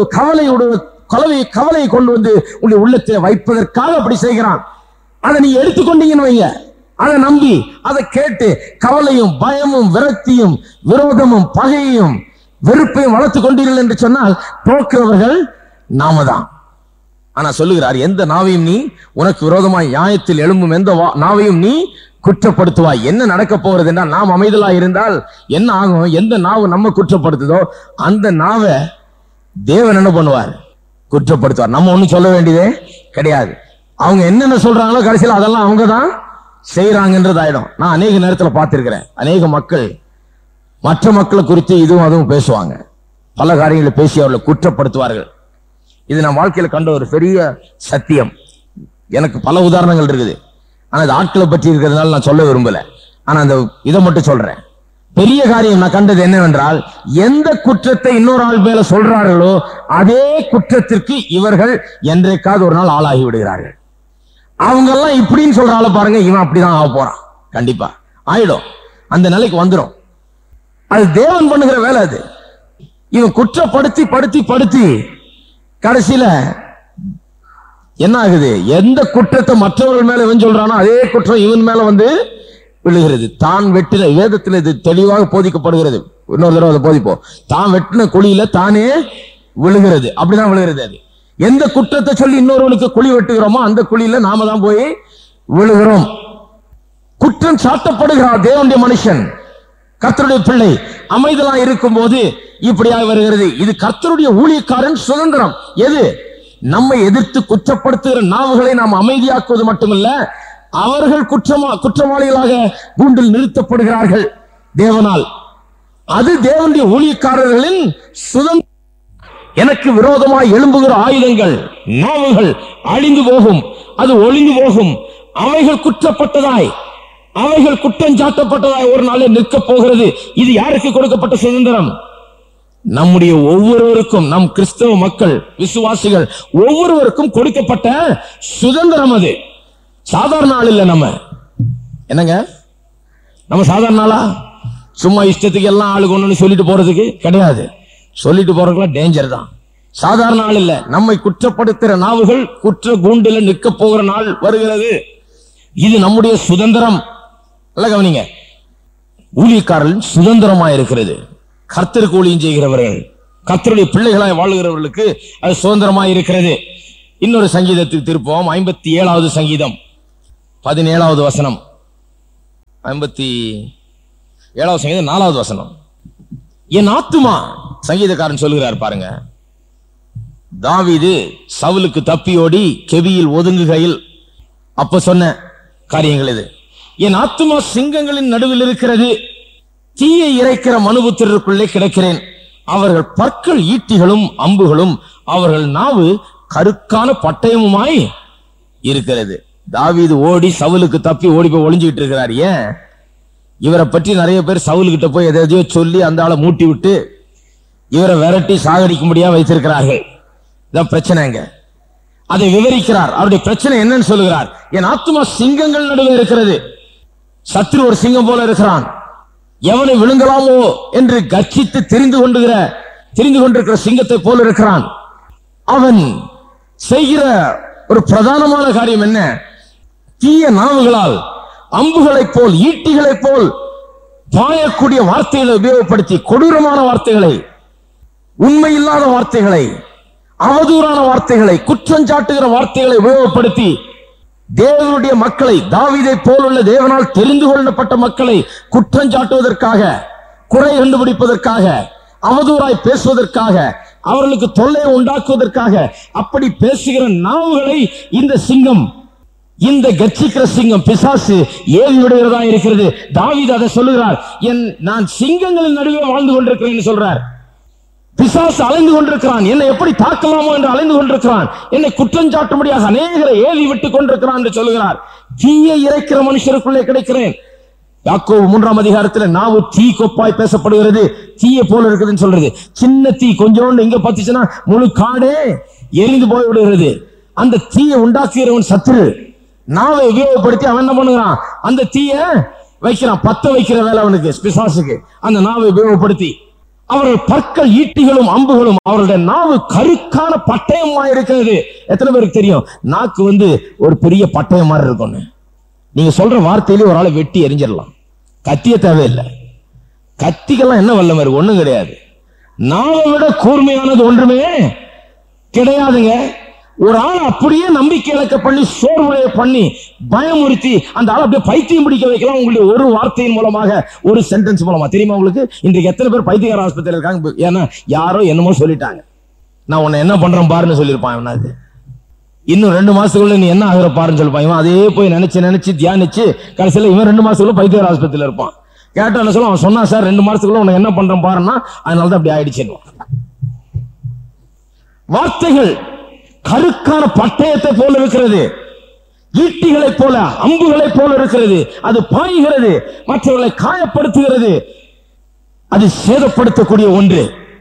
கவலையை கொண்டு வந்து உங்களுடைய உள்ளத்தை வைப்பதற்காக அப்படி செய்கிறான். அதை நீ எடுத்துக்கொண்டீங்கன்னு வைங்க, அதை நம்பி அதை கேட்டு கவலையும் பயமும் விரக்தியும் விரோதமும் பகையையும் வெறுப்பையும் வளர்த்துக் கொண்டீர்கள் என்று சொன்னால் தோக்கிறவர்கள் நாம தான். ஆனா சொல்லுகிறார், எந்த நாவையும் நீ, உனக்கு விரோதமாய் நியாயத்தில் எழும்பும் எந்த நாவையும் நீ குற்றப்படுத்துவாய். என்ன நடக்க போறது என்றால், நாம் அமைதலா இருந்தால் என்ன ஆகும்? எந்த நாவு நம்ம குற்றப்படுத்துதோ அந்த நாவை தேவன் என்ன பண்ணுவார்? குற்றப்படுத்துவார். நம்ம ஒண்ணும் சொல்ல வேண்டியதே கிடையாது. அவங்க என்னென்ன சொல்றாங்களோ கடைசியில் அதெல்லாம் அவங்க தான் செய்யறாங்கன்றது ஆயிடும். நான் அநேக நேரத்தில் பார்த்திருக்கிறேன், அநேக மக்கள் மற்ற மக்களை குறித்து இதுவும் அதுவும் பேசுவாங்க, பல காரியங்களை பேசி அவர்களை குற்றப்படுத்துவார்கள். இது நான் வாழ்க்கையில கண்ட ஒரு பெரிய சத்தியம். எனக்கு பல உதாரணங்கள் இருக்குது, ஆனா அது ஆட்களை பற்றி இருக்கிறதுனால நான் சொல்ல விரும்பல. ஆனா அந்த இதை மட்டும் சொல்றேன். பெரிய காரியம் நான் கண்டது என்னவென்றால், எந்த குற்றத்தை இன்னொரு ஆள் மேல சொல்றார்களோ அதே குற்றத்திற்கு இவர்கள் என்றைக்காவது ஒரு நாள் ஆளாகி விடுகிறார்கள். அவங்க எல்லாம் இப்படின்னு சொல்றால பாருங்க, இவன் அப்படிதான் ஆக போறான், கண்டிப்பா ஆயிடும், அந்த நிலைக்கு வந்துடும். அது தேவன் பண்ணுகிற வேலை. அது இவன் குற்றப்படுத்தி படுத்தி படுத்தி கடைசியில என்ன ஆகுது? எந்த குற்றத்தை மற்றவர்கள் மேல இவன் சொல்றானோ அதே குற்றம் இவன் மேல வந்து விழுகிறது. தான் வெட்டின, வேதத்தில் இது தெளிவாக போதிக்கப்படுகிறது. இன்னொரு தடவை அதை போதிப்போம். தான் வெட்டின குழியில தானே விழுகிறது, அப்படிதான் விழுகிறது. அது எந்த குற்றத்தை சொல்லி இன்னொருவனுக்கு குழி வெட்டுகிறோமோ அந்த குழியில நாம தான் போய் விழுகிறோம். குற்றம் சாட்டப்படுகிறார் தேவனுடைய மனுஷன், கர்த்தருடைய பிள்ளை அமைதலா இருக்கும் போது இப்படியாக வருகிறது. இது கர்த்தருடைய ஊழியக்காரன் சுதந்திரம். எது? நம்மை எதிர்த்து குற்றப்படுத்துகிற நாவுகளை நாம் அமைதியாக்குவது மட்டுமல்ல, அவர்கள் குற்றவாளிகளாக கூண்டில் நிறுத்தப்படுகிறார்கள் தேவனால். அது தேவனுடைய ஊழியக்காரர்களின் சுதந்திரம். எனக்கு விரோதமாய் எழும்புகிற ஆயுதங்கள், நாவுகள் அழிந்து போகும், அது ஒளிந்து போகும். அவைகள் குற்றப்பட்டதாய், அவைகள் குற்றஞ்சாட்டப்பட்டதாய் ஒரு நாளில் நிற்க போகிறது. இது யாருக்கு கொடுக்கப்பட்ட சுதந்திரம்? நம்முடைய ஒவ்வொருவருக்கும், நம் கிறிஸ்தவ மக்கள், விசுவாசிகள் ஒவ்வொருவருக்கும் கொடுக்கப்பட்ட சுதந்திரம். அது சாதாரண ஆள் இல்ல. நம்ம என்னங்க, நம்ம சாதாரண ஆளா? சும்மா இஷ்டத்துக்கு எல்லாம் ஆளுக்கு ஒண்ணு சொல்லிட்டு போறதுக்கு கிடையாது. சொல்லிட்டு போறதுக்குலாம் டேஞ்சர் தான். சாதாரண ஆள் இல்ல. நம்மை குற்றப்படுத்துகிற நாவுகள் குற்ற கூண்டில நிற்க போகிற நாள் வருகிறது. இது நம்முடைய சுதந்திரம். நல்ல கவனிங்க, ஊழியக்காரர்கள் சுதந்திரமா இருக்கிறது. கர்த்தருக்கு ஊழியம் செய்கிறவர்கள், கர்த்தருடைய பிள்ளைகளாய் வாழுகிறவர்களுக்கு அது சுதந்திரமா இருக்கிறது. இன்னொரு சங்கீதத்துக்கு திருப்போம். 57வது சங்கீதம் 17வது வசனம். 57வது சங்கீதம் 4வது வசனம். என் ஆத்துமா, சங்கீதக்காரன் சொல்லுகிறார் பாருங்க, தாவீது சவுலுக்கு தப்பியோடி கெபியில் ஒதுங்குகையில் அப்ப சொன்ன காரியங்கள் இது. என் ஆத்துமா சிங்கங்களின் நடுவில் இருக்கிறது, தீயை இறைக்கிற மனுபுத்திரருக்குள்ளே கிடக்கிறேன். அவர்கள் பற்கள் ஈட்டிகளும் அம்புகளும், அவர்கள் நாவு கருக்கான பட்டயமுமாய் இருக்கிறது. தாவீது ஓடி சவுலுக்கு தப்பி ஓடி போய் ஒளிஞ்சுக்கிட்டு இருக்கிறார். ஏன்? இவரை பற்றி நிறைய பேர் சவுலுக்கிட்ட போய் எதையோ சொல்லி அந்த ஆளை மூட்டி விட்டு இவரை விரட்டி சாகடிக்க முடியாம வைத்திருக்கிறார்கள். இதான் பிரச்சனைங்க. அதை விவரிக்கிறார். அவருடைய பிரச்சனை என்னன்னு சொல்லுகிறார். என் ஆத்துமா சிங்கங்கள் நடுவே இருக்கிறது. சத்ரு ஒரு சிங்கம் போல இருக்கிறான். எவனை விழுங்கலாமோ என்று கர்ஜித்து தெரிந்து கொண்டிருக்கிற சிங்கத்தை போல இருக்கிறான். அவன் செய்கிற ஒரு பிரதானமான காரியம் என்ன? தீய நாவுகளால் அம்புகளைப் போல் ஈட்டிகளைப் போல் பாயக்கூடிய வார்த்தைகளை உபயோகப்படுத்தி, கொடூரமான வார்த்தைகளை, உண்மையில்லாத வார்த்தைகளை, அவதூறான வார்த்தைகளை, குற்றஞ்சாட்டுகிற வார்த்தைகளை உபயோகப்படுத்தி தேவனுடைய மக்களை, தாவீதை போலுள்ள தேவனால் தெரிந்து கொள்ளப்பட்ட மக்களை குற்றஞ்சாட்டுவதற்காக, குறை கண்டுபிடிப்பதற்காக, அவதூறாய் பேசுவதற்காக, அவர்களுக்கு தொல்லையை உண்டாக்குவதற்காக அப்படி பேசுகிற நாவுகளை இந்த சிங்கம், இந்த கர்ஜிக்கிற சிங்கம் பிசாசு ஏவியுடையதா இருக்கிறது. தாவீது அதை சொல்லுகிறார். நான் சிங்கங்களின் நடுவே வாழ்ந்து கொண்டிருக்கிறேன் சொல்றார். பிசாசு அலைந்து கொண்டிருக்கிறான், என்னை எப்படி தாக்கலாமோ என்று அலைந்து கொண்டிருக்கிறான், என்னை குற்றஞ்சாட்டும்படியாக அநேகரை ஏவி விட்டுக் கொண்டிருக்கிறான் என்று சொல்லுகிறார். தீயை இறைக்கிற மனுஷருக்குள்ளே கிடைக்கிறேன். யாக்கோபு 3ஆம் அதிகாரத்தில் நாவு தீ கொப்பாய் பேசப்படுகிறது, தீயை போல இருக்குதுன்னு சொல்றது. சின்ன தீ கொஞ்சோண்டு இங்க பார்த்துச்சுன்னா முழு காடே எரிந்து போய் விடுகிறது. அந்த தீயை உண்டாக்குகிறவன் சத்துரு. நாவை உபயோகப்படுத்தி அவன் என்ன பண்ணுகிறான்? அந்த தீய வைக்கிறான். பத்த வைக்கிற வேலை அவனுக்கு, பிசாசுக்கு. அந்த நாவை உபயோகப்படுத்தி அவர்கள் பற்கள் ஈட்டிகளும் அம்புகளும், அவருடைய நாவு கருக்கான பட்டயமா இருக்கிறது. எத்தனை பேருக்கு தெரியும் நாக்கு ஒரு பெரிய பட்டயம் மாதிரி இருக்கும்னு? நீங்க சொல்ற வார்த்தையிலே ஒரு ஆளை வெட்டி எரிஞ்சிடலாம். கத்திய தேவையில்லை. கத்திக்கெல்லாம் என்ன வல்லமை இருக்கு? ஒண்ணும் கிடையாது. நாவை விட கூர்மையானது ஒன்றுமே கிடையாதுங்க. ஒரு ஆள் அப்படியே நம்பிக்கை இழக்க பண்ணி, சோர்வுடைய பண்ணி, பயமுறுத்தி அந்த ஆள் அப்படியே பைத்தியம் பிடிக்க வைக்கலாம் உங்களுடைய ஒரு வார்த்தையின் மூலமாக, ஒரு சென்டென்ஸ் மூலமா. தெரியுமா உங்களுக்கு இன்றைக்கு எத்தனை பேர் பைத்தியக்கார ஆஸ்பத்திரியில் இருக்காங்க? ஏன்னா யாரோ என்னமோ சொல்லிட்டாங்க, நான் உன்னை என்ன பண்றேன் பாருன்னு சொல்லியிருப்பான். இவனாது இன்னும் 2 மாசத்துக்குள்ள நீ என்ன ஆகிற பாருன்னு சொல்லிப்பான். இவன் அதே போய் நினைச்சு தியானிச்சு கடைசியில் இவன் 2 மாசத்துக்குள்ள பைத்தியக்கார ஆஸ்பத்திரியில் இருப்பான். கேட்டா என்ன சொல்ல? அவன் சொன்னா, சார் 2 மாசத்துக்குள்ள உன்னை என்ன பண்றேன் பாருன்னா, அதனாலதான் அப்படி ஆயிடுச்சு. வார்த்தைகள் கருக்கான பட்டயத்தை போல இருக்கிறது, ஈட்டிகளை போல, அம்புகளை போல இருக்கிறது. அது பாய்கிறது, மற்றவர்களை காயப்படுத்துகிறது, அது சேதப்படுத்தக்கூடிய ஒன்று.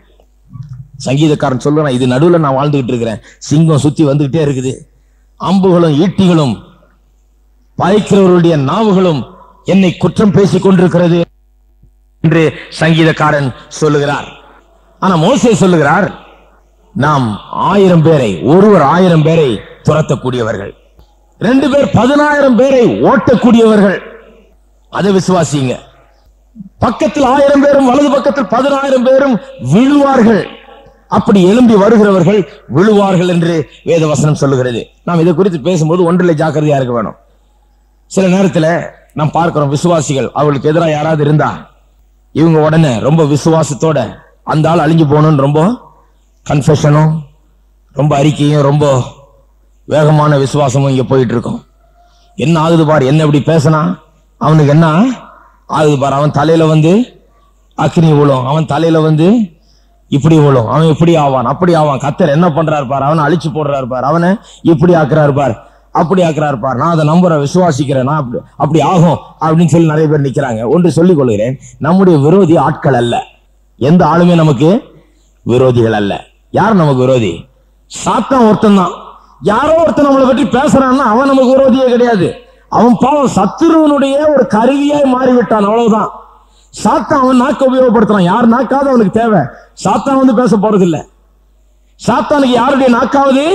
சங்கீதக்காரன் சொல்லுறான், இது நடுவுல நான் வாழ்ந்துகிட்டு இருக்கிறேன், சிங்கம் சுத்தி வந்துகிட்டே இருக்குது, அம்புகளும் ஈட்டிகளும் பாய்க்கிறவருடைய நாவுகளும் என்னை குற்றம் பேசிக் கொண்டிருக்கிறது என்று சங்கீதக்காரன் சொல்லுகிறார். ஆனா மோசே சொல்லுகிறார், நாம் 1000 பேரை, ஒருவர் 1000 பேரை துரத்தக்கூடியவர்கள், 2 பேர் 10,000 பேரை ஓட்டக்கூடியவர்கள். அதை விசுவாசிங்க. பக்கத்தில் 1000 பேரும் வலது பக்கத்தில் 10,000 பேரும் விழுவார்கள். அப்படி எழும்பி வருகிறவர்கள் விழுவார்கள் என்று வேத வசனம் சொல்லுகிறது. நாம் இதை குறித்து பேசும்போது ஒன்றிலே ஜாக்கிரதையா இருக்க வேணும். சில நேரத்தில் நாம் பார்க்கிறோம், விசுவாசிகள் அவளுக்கு எதிராக யாராவது இருந்தா இவங்க உடனே ரொம்ப விசுவாசத்தோட அந்த ஆள் அழிஞ்சு போகணும்னு ரொம்ப கன்ஃபெஷனும், ரொம்ப அறிக்கையும், ரொம்ப வேகமான விசுவாசமும் இங்க போயிட்டு இருக்கும். என்ன ஆகுது பார், என்ன இப்படி பேசினா அவனுக்கு என்ன ஆகுது பார், அவன் தலையில அக்னி விழும், அவன் தலையில இப்படி விழும், அவன் இப்படி ஆவான், அப்படி ஆவான், கர்த்தர் என்ன பண்றாரு பார், அவனை அழிச்சு போடுறாரு பார், அவனை இப்படி ஆக்குறாரு பார், அப்படி ஆக்குறாரு பார், நான் அதை நம்புற விசுவாசிக்கிறேன், நான் அப்படி ஆகும் அப்படின்னு சொல்லி நிறைய பேர் நிக்கிறாங்க. ஒன்று சொல்லிக் கொள்கிறேன், நம்முடைய விரோதி ஆட்கள் அல்ல. எந்த ஆளுமே நமக்கு விரோதிகள் அல்ல. யார் நமக்கு விரோதி? சாத்தான் ஒருத்தன் தான். யாரோ ஒருத்தன் நம்மளை பற்றி பேசுறான்னா அவன் நமக்கு விரோதியே கிடையாது. அவன் பாவம் சத்துருவனுடைய ஒரு கருவியாய் மாறிவிட்டான், அவ்வளவுதான். சாத்தான் அவன் நாக்க உபயோகப்படுத்துறான். யார் நாக்காவது அவனுக்கு தேவை. சாத்தான் பேச போறது இல்ல. சாத்தானுக்கு யாருடைய நாக்காவது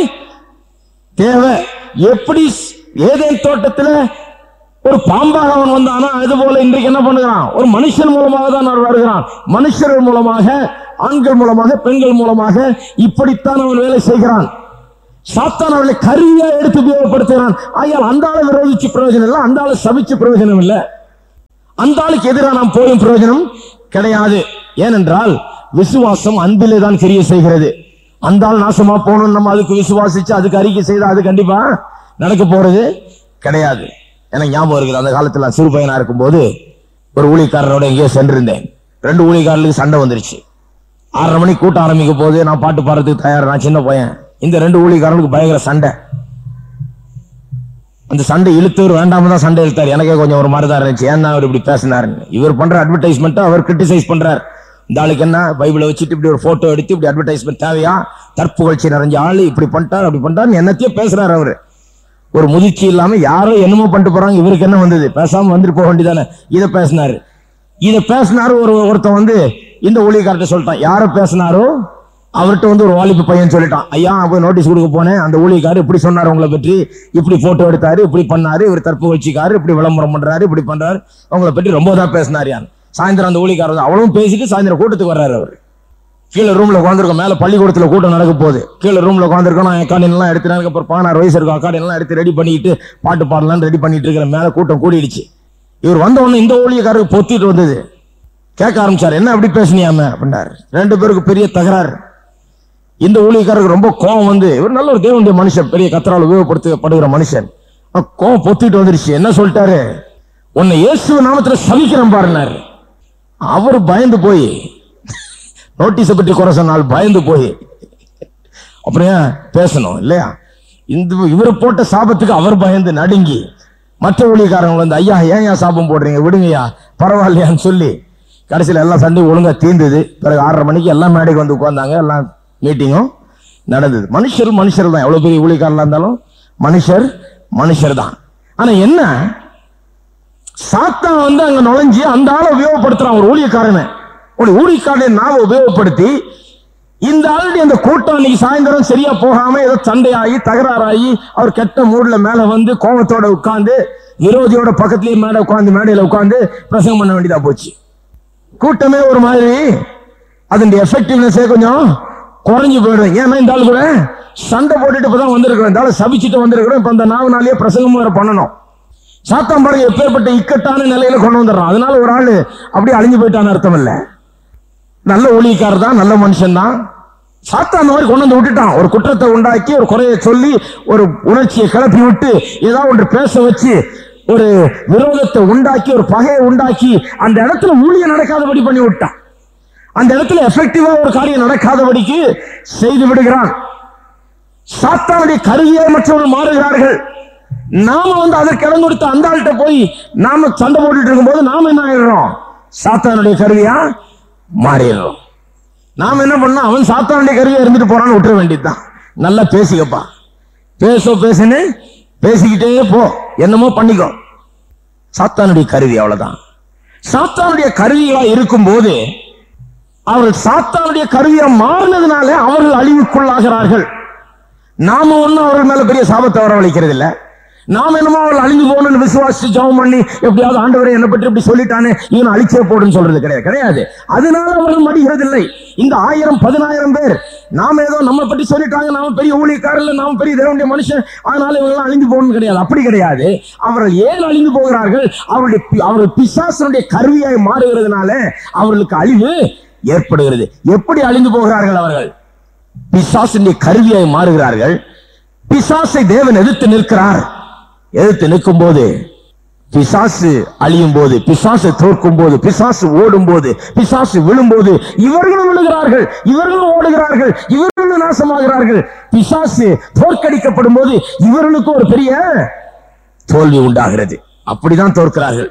தேவை. எப்படி ஏதேன் தோட்டத்தில் ஒரு பாம்பாக அவன் வந்தானா, அது போல இன்றைக்கு என்ன பண்ணுகிறான்? ஒரு மனுஷன் மூலமாக தான் அவன் வருகிறான். மனுஷர்கள் மூலமாக, ஆண்கள் மூலமாக, பெண்கள் மூலமாக இப்படித்தான் அவன் வேலை செய்கிறான். சாத்தான் அவர்களை கருவியா எடுத்து உபயோகப்படுத்துகிறான். ஆயால் அந்த ஆளை விரோதிச்சு பிரயோஜனம் இல்லை, அந்த ஆளை சபிச்சு பிரயோஜனம் இல்லை, அந்த ஆளுக்கு எதிராக நாம் போயும் பிரயோஜனம் கிடையாது. ஏனென்றால் விசுவாசம் அன்பிலே தான் கிரியை செய்கிறது. அந்த ஆள் நாசமா போகணும் நம்ம அதுக்கு விசுவாசிச்சு அதுக்கு அறிக்கை செய்தா அது கண்டிப்பா நடக்க போறது கிடையாது. எனக்கு ஞாபகம் இருக்குது, அந்த காலத்துல சிறு பையனா இருக்கும் போது ஒரு ஊழியக்காரரோட எங்கேயோ சென்றிருந்தேன். 2 ஊழியக்காரர்களுக்கு சண்டை வந்துருச்சு. 6:30 மணிக்கு கூட்டம் ஆரம்பிக்க போது நான் பாட்டு பாடுறதுக்கு தயார், நான் சின்ன பையன். இந்த 2 ஊழியக்காரர்களுக்கு பயங்கர சண்டை. அந்த சண்டை இழுத்தவர் வேண்டாம தான் சண்டை இழுத்தார். எனக்கே கொஞ்சம் ஒரு மாதிரி தான் இருந்துச்சு, ஏன்னா அவர் இப்படி பேசினாருன்னு. இவர் பண்ற அட்வர்டைஸ்மெண்ட் அவர் கிரிட்டிசைஸ் பண்றார். இந்த ஆளுக்கு என்ன பைபிளை வச்சுட்டு இப்படி ஒரு போட்டோ எடுத்து இப்படி அட்வர்டைஸ்மெண்ட் தேவையா, தற்புகழ்ச்சி நிறைஞ்ச ஆளு இப்படி பண்ணிட்டார் அப்படி பண்ணிட்டார் என்னத்தையும் பேசுறாரு அவரு. ஒரு முதிர்ச்சி இல்லாம யாரோ என்னமோ பண்ணிட்டு போறாங்க, இவருக்கு என்ன வந்தது, பேசாம வந்துட்டு போக வேண்டியதானே. இதை பேசினாரு. ஒருத்தன் இந்த ஊழியக்கார்ட்ட சொல்லிட்டான், யார பேசினாரோ அவர்கிட்ட ஒரு வாலிபு பையன் சொல்லிட்டான், ஐயா போய் நோட்டீஸ் கொடுக்க போனேன், அந்த ஊழியக்காரர் இப்படி சொன்னாரு உங்களை பற்றி, இப்படி போட்டோ எடுத்தாரு, இப்படி பண்ணாரு, இவர் தற்புகழ்ச்சிக்காரு, இப்படி விளம்பரம் பண்றாரு, இப்படி பண்றாரு, உங்களை பற்றி ரொம்ப தான் பேசினாரு. யான் சாயந்தரம் அந்த ஊழியக்காரர் அவ்வளவும் பேசிட்டு சாயந்தரம் கூட்டத்துக்கு வர்றாரு. அவர் கீழே ரூம்ல உட்காந்துருக்கோம், மேல பள்ளிக்கூடத்துல கூட்டம் நடக்க போகுது. கீழே ரூம்ல உட்காந்துருக்கோம், நான் அக்கார்டியன் எல்லாம் எடுத்து, அப்புறம் 16 வயசு இருக்கும், அக்கார்டியன் எல்லாம் எடுத்து ரெடி பண்ணிட்டு பாட்டு பாடலாம் ரெடி பண்ணிட்டு இருக்கிற. மேல கூட்டம் கூடிடுச்சு. இவர் வந்த உடனே இந்த ஊழியக்காரருக்கு பொத்திட்டு வந்தது. கேட்க ஆரம்பிச்சாரு, என்ன அப்படி பேசினியாம அப்படின்னாரு. 2 பேருக்கு பெரிய தகராறு. இந்த ஊழியக்காரருக்கு ரொம்ப கோபம் இவர் நல்ல ஒரு தேவனுடைய மனுஷன், பெரிய கத்தரால் உபயோகப்படுத்தப்படுகிற மனுஷன். கோபம் பொத்திட்டு வந்துருச்சு. என்ன சொல்லிட்டாரு, உன்னை இயேசு நாமத்துல சபிக்கிறேன் பாருனாரு. அவர் பயந்து போய் நோட்டீஸை பற்றி குறை சொன்னால் பயந்து போய் அப்புறம் ஏன் பேசணும் இல்லையா, இவரை போட்ட சாபத்துக்கு அவர் பயந்து நடுங்கி மற்ற ஊழியக்காரங்க ஐயா ஏன் சாபம் போடுறீங்க, விடுங்கய்யா பரவாயில்லையான்னு சொல்லி கடைசியில் எல்லாம் சண்டை ஒழுங்கா தீர்ந்தது. பிறகு 6:30 மணிக்கு எல்லாம் மேடைக்கு உட்கார்ந்தாங்க, எல்லாம் மீட்டிங்கும் நடந்தது. மனுஷர் தான், எவ்வளவு பெரிய ஊழியக்காரங்களா இருந்தாலும் மனுஷர் தான். ஆனா என்ன, சாத்தான் அங்க நுழைஞ்சு அந்த ஆளை உபயோகப்படுத்துறான். ஒரு ஊழியக்காரனை நாம உபயோகப்படுத்தி இந்த ஆளுடைய அந்த கூட்டம் அன்னைக்கு சாயந்தரம் சரியா போகாம ஏதோ சண்டையாகி தகராறாகி அவர் கெட்ட மூட்ல மேல கோபத்தோட உட்கார்ந்து விரோதியோட பக்கத்திலேயே மேடையில உட்கார்ந்து பிரசங்கம் பண்ண வேண்டியதா போச்சு. கூட்டமே ஒரு மாதிரி அதனுடைய எஃபெக்டிவ்னஸே கொஞ்சம் குறைஞ்சு போயிடும். ஏன்னா இந்த ஆளு கூட சண்டை போட்டுட்டு இப்பதான் வந்திருக்கிறோம், இந்த ஆளு சபிச்சுட்டு வந்திருக்கிறோம், இப்ப அந்த 4 நாளையே பிரசங்கம் வேற பண்ணணும். சாத்தான் பாருங்க எப்பேற்பட்ட இக்கட்டான நிலையில கொண்டு வந்துடுறான். அதனால ஒரு ஆளு அப்படியே அழிஞ்சு போயிட்டான்னு அர்த்தம் இல்ல, நல்ல ஊழியக்காரர் தான், நல்ல மனுஷன் தான். சாத்தான் அந்த மாதிரி கொண்டு வந்து விட்டுட்டான். ஒரு குற்றத்தை உண்டாக்கி ஒரு குறையை சொல்லி ஒரு உணர்ச்சியை கிளப்பி விட்டு ஏதாவது ஒன்று பேச வச்சு ஒரு விரோதத்தை உண்டாக்கி ஒரு பகையை உண்டாக்கி அந்த இடத்துல ஊழியம் நடக்காதபடி பண்ணி விட்டான். அந்த இடத்துல எஃபெக்டிவா ஒரு காரியம் நடக்காதபடிக்கு செய்து விடுகிறான். சாத்தானுடைய கருவியை மற்றவர்கள் மாறுகிறார்கள். நாம அதற்கு இடம் கொடுத்து அந்த ஆள்கிட்ட போய் நாம சண்டை போட்டுட்டு இருக்கும் போது நாம என்ன ஆயிடுறோம், சாத்தானுடைய கருவியா மாறிடுறோம். நாம என்ன பண்ணோம், அவன் சாத்தானுடைய கருவியா இருந்துட்டு போறான்னு விட்டுற வேண்டியதுதான். நல்லா பேசிக்கப்பா, பேசுன்னு பேசிக்கிட்டே போ, என்னமோ பண்ணிக்கோ. சாத்தானுடைய கருவி அவ்வளவுதான். சாத்தானுடைய கருவிகளா இருக்கும் போது அவர்கள் சாத்தானுடைய கருவியா மாறினதுனால அவர்கள் அழிவுக்குள்ளாகிறார்கள். நாம ஒன்னும் அவர்கள் மேல பெரிய சாபத்தை வரவழைக்கிறது இல்ல. நாம என்னமோ அவர்கள் அழிஞ்சு போகணும்னு விசுவாசிச்சு ஜெபம் பண்ணி எப்படியாவது ஆண்டவரை என்னை பற்றி இப்படி சொல்லிட்டானே இவன் அழிச்சே போடுன்னு சொல்றது கிடையாது. அதனால அவர்கள் மடிகிறது இல்லை. இந்த 1000-10,000 பேர் நாம ஏதோ நம்ம பற்றி சொல்லிட்டாங்க, நாம பெரிய ஊழியக்காரர்கள், நாம பெரிய தேவனுடைய மனுஷன், அதனால இவங்க அழிந்து போகணும் கிடையாது. அப்படி கிடையாது. அவர்கள் ஏன் அழிந்து போகிறார்கள், அவர்கள் பிசாசனுடைய கருவியாய் மாறுகிறதுனால அவர்களுக்கு அழிவு ஏற்படுகிறது. எப்படி அழிந்து போகிறார்கள் அவர்கள், பிசாசுடைய கருவியாய் மாறுகிறார்கள். பிசாசை தேவன் எதிர்த்து நிற்கிறார். எதிர்த்து நிற்கும் போது பிசாசு அழியும் போது, பிசாசு தோற்கும் போது, பிசாசு ஓடும் போது, பிசாசு விழும்போது இவர்களும் விழுகிறார்கள், இவர்களும் ஓடுகிறார்கள், இவர்களும் நாசமாகிறார்கள். பிசாசு தோற்கடிக்கப்படும் போது இவர்களுக்கு ஒரு பெரிய தோல்வி உண்டாகிறது. அப்படிதான் தோற்கிறார்கள்.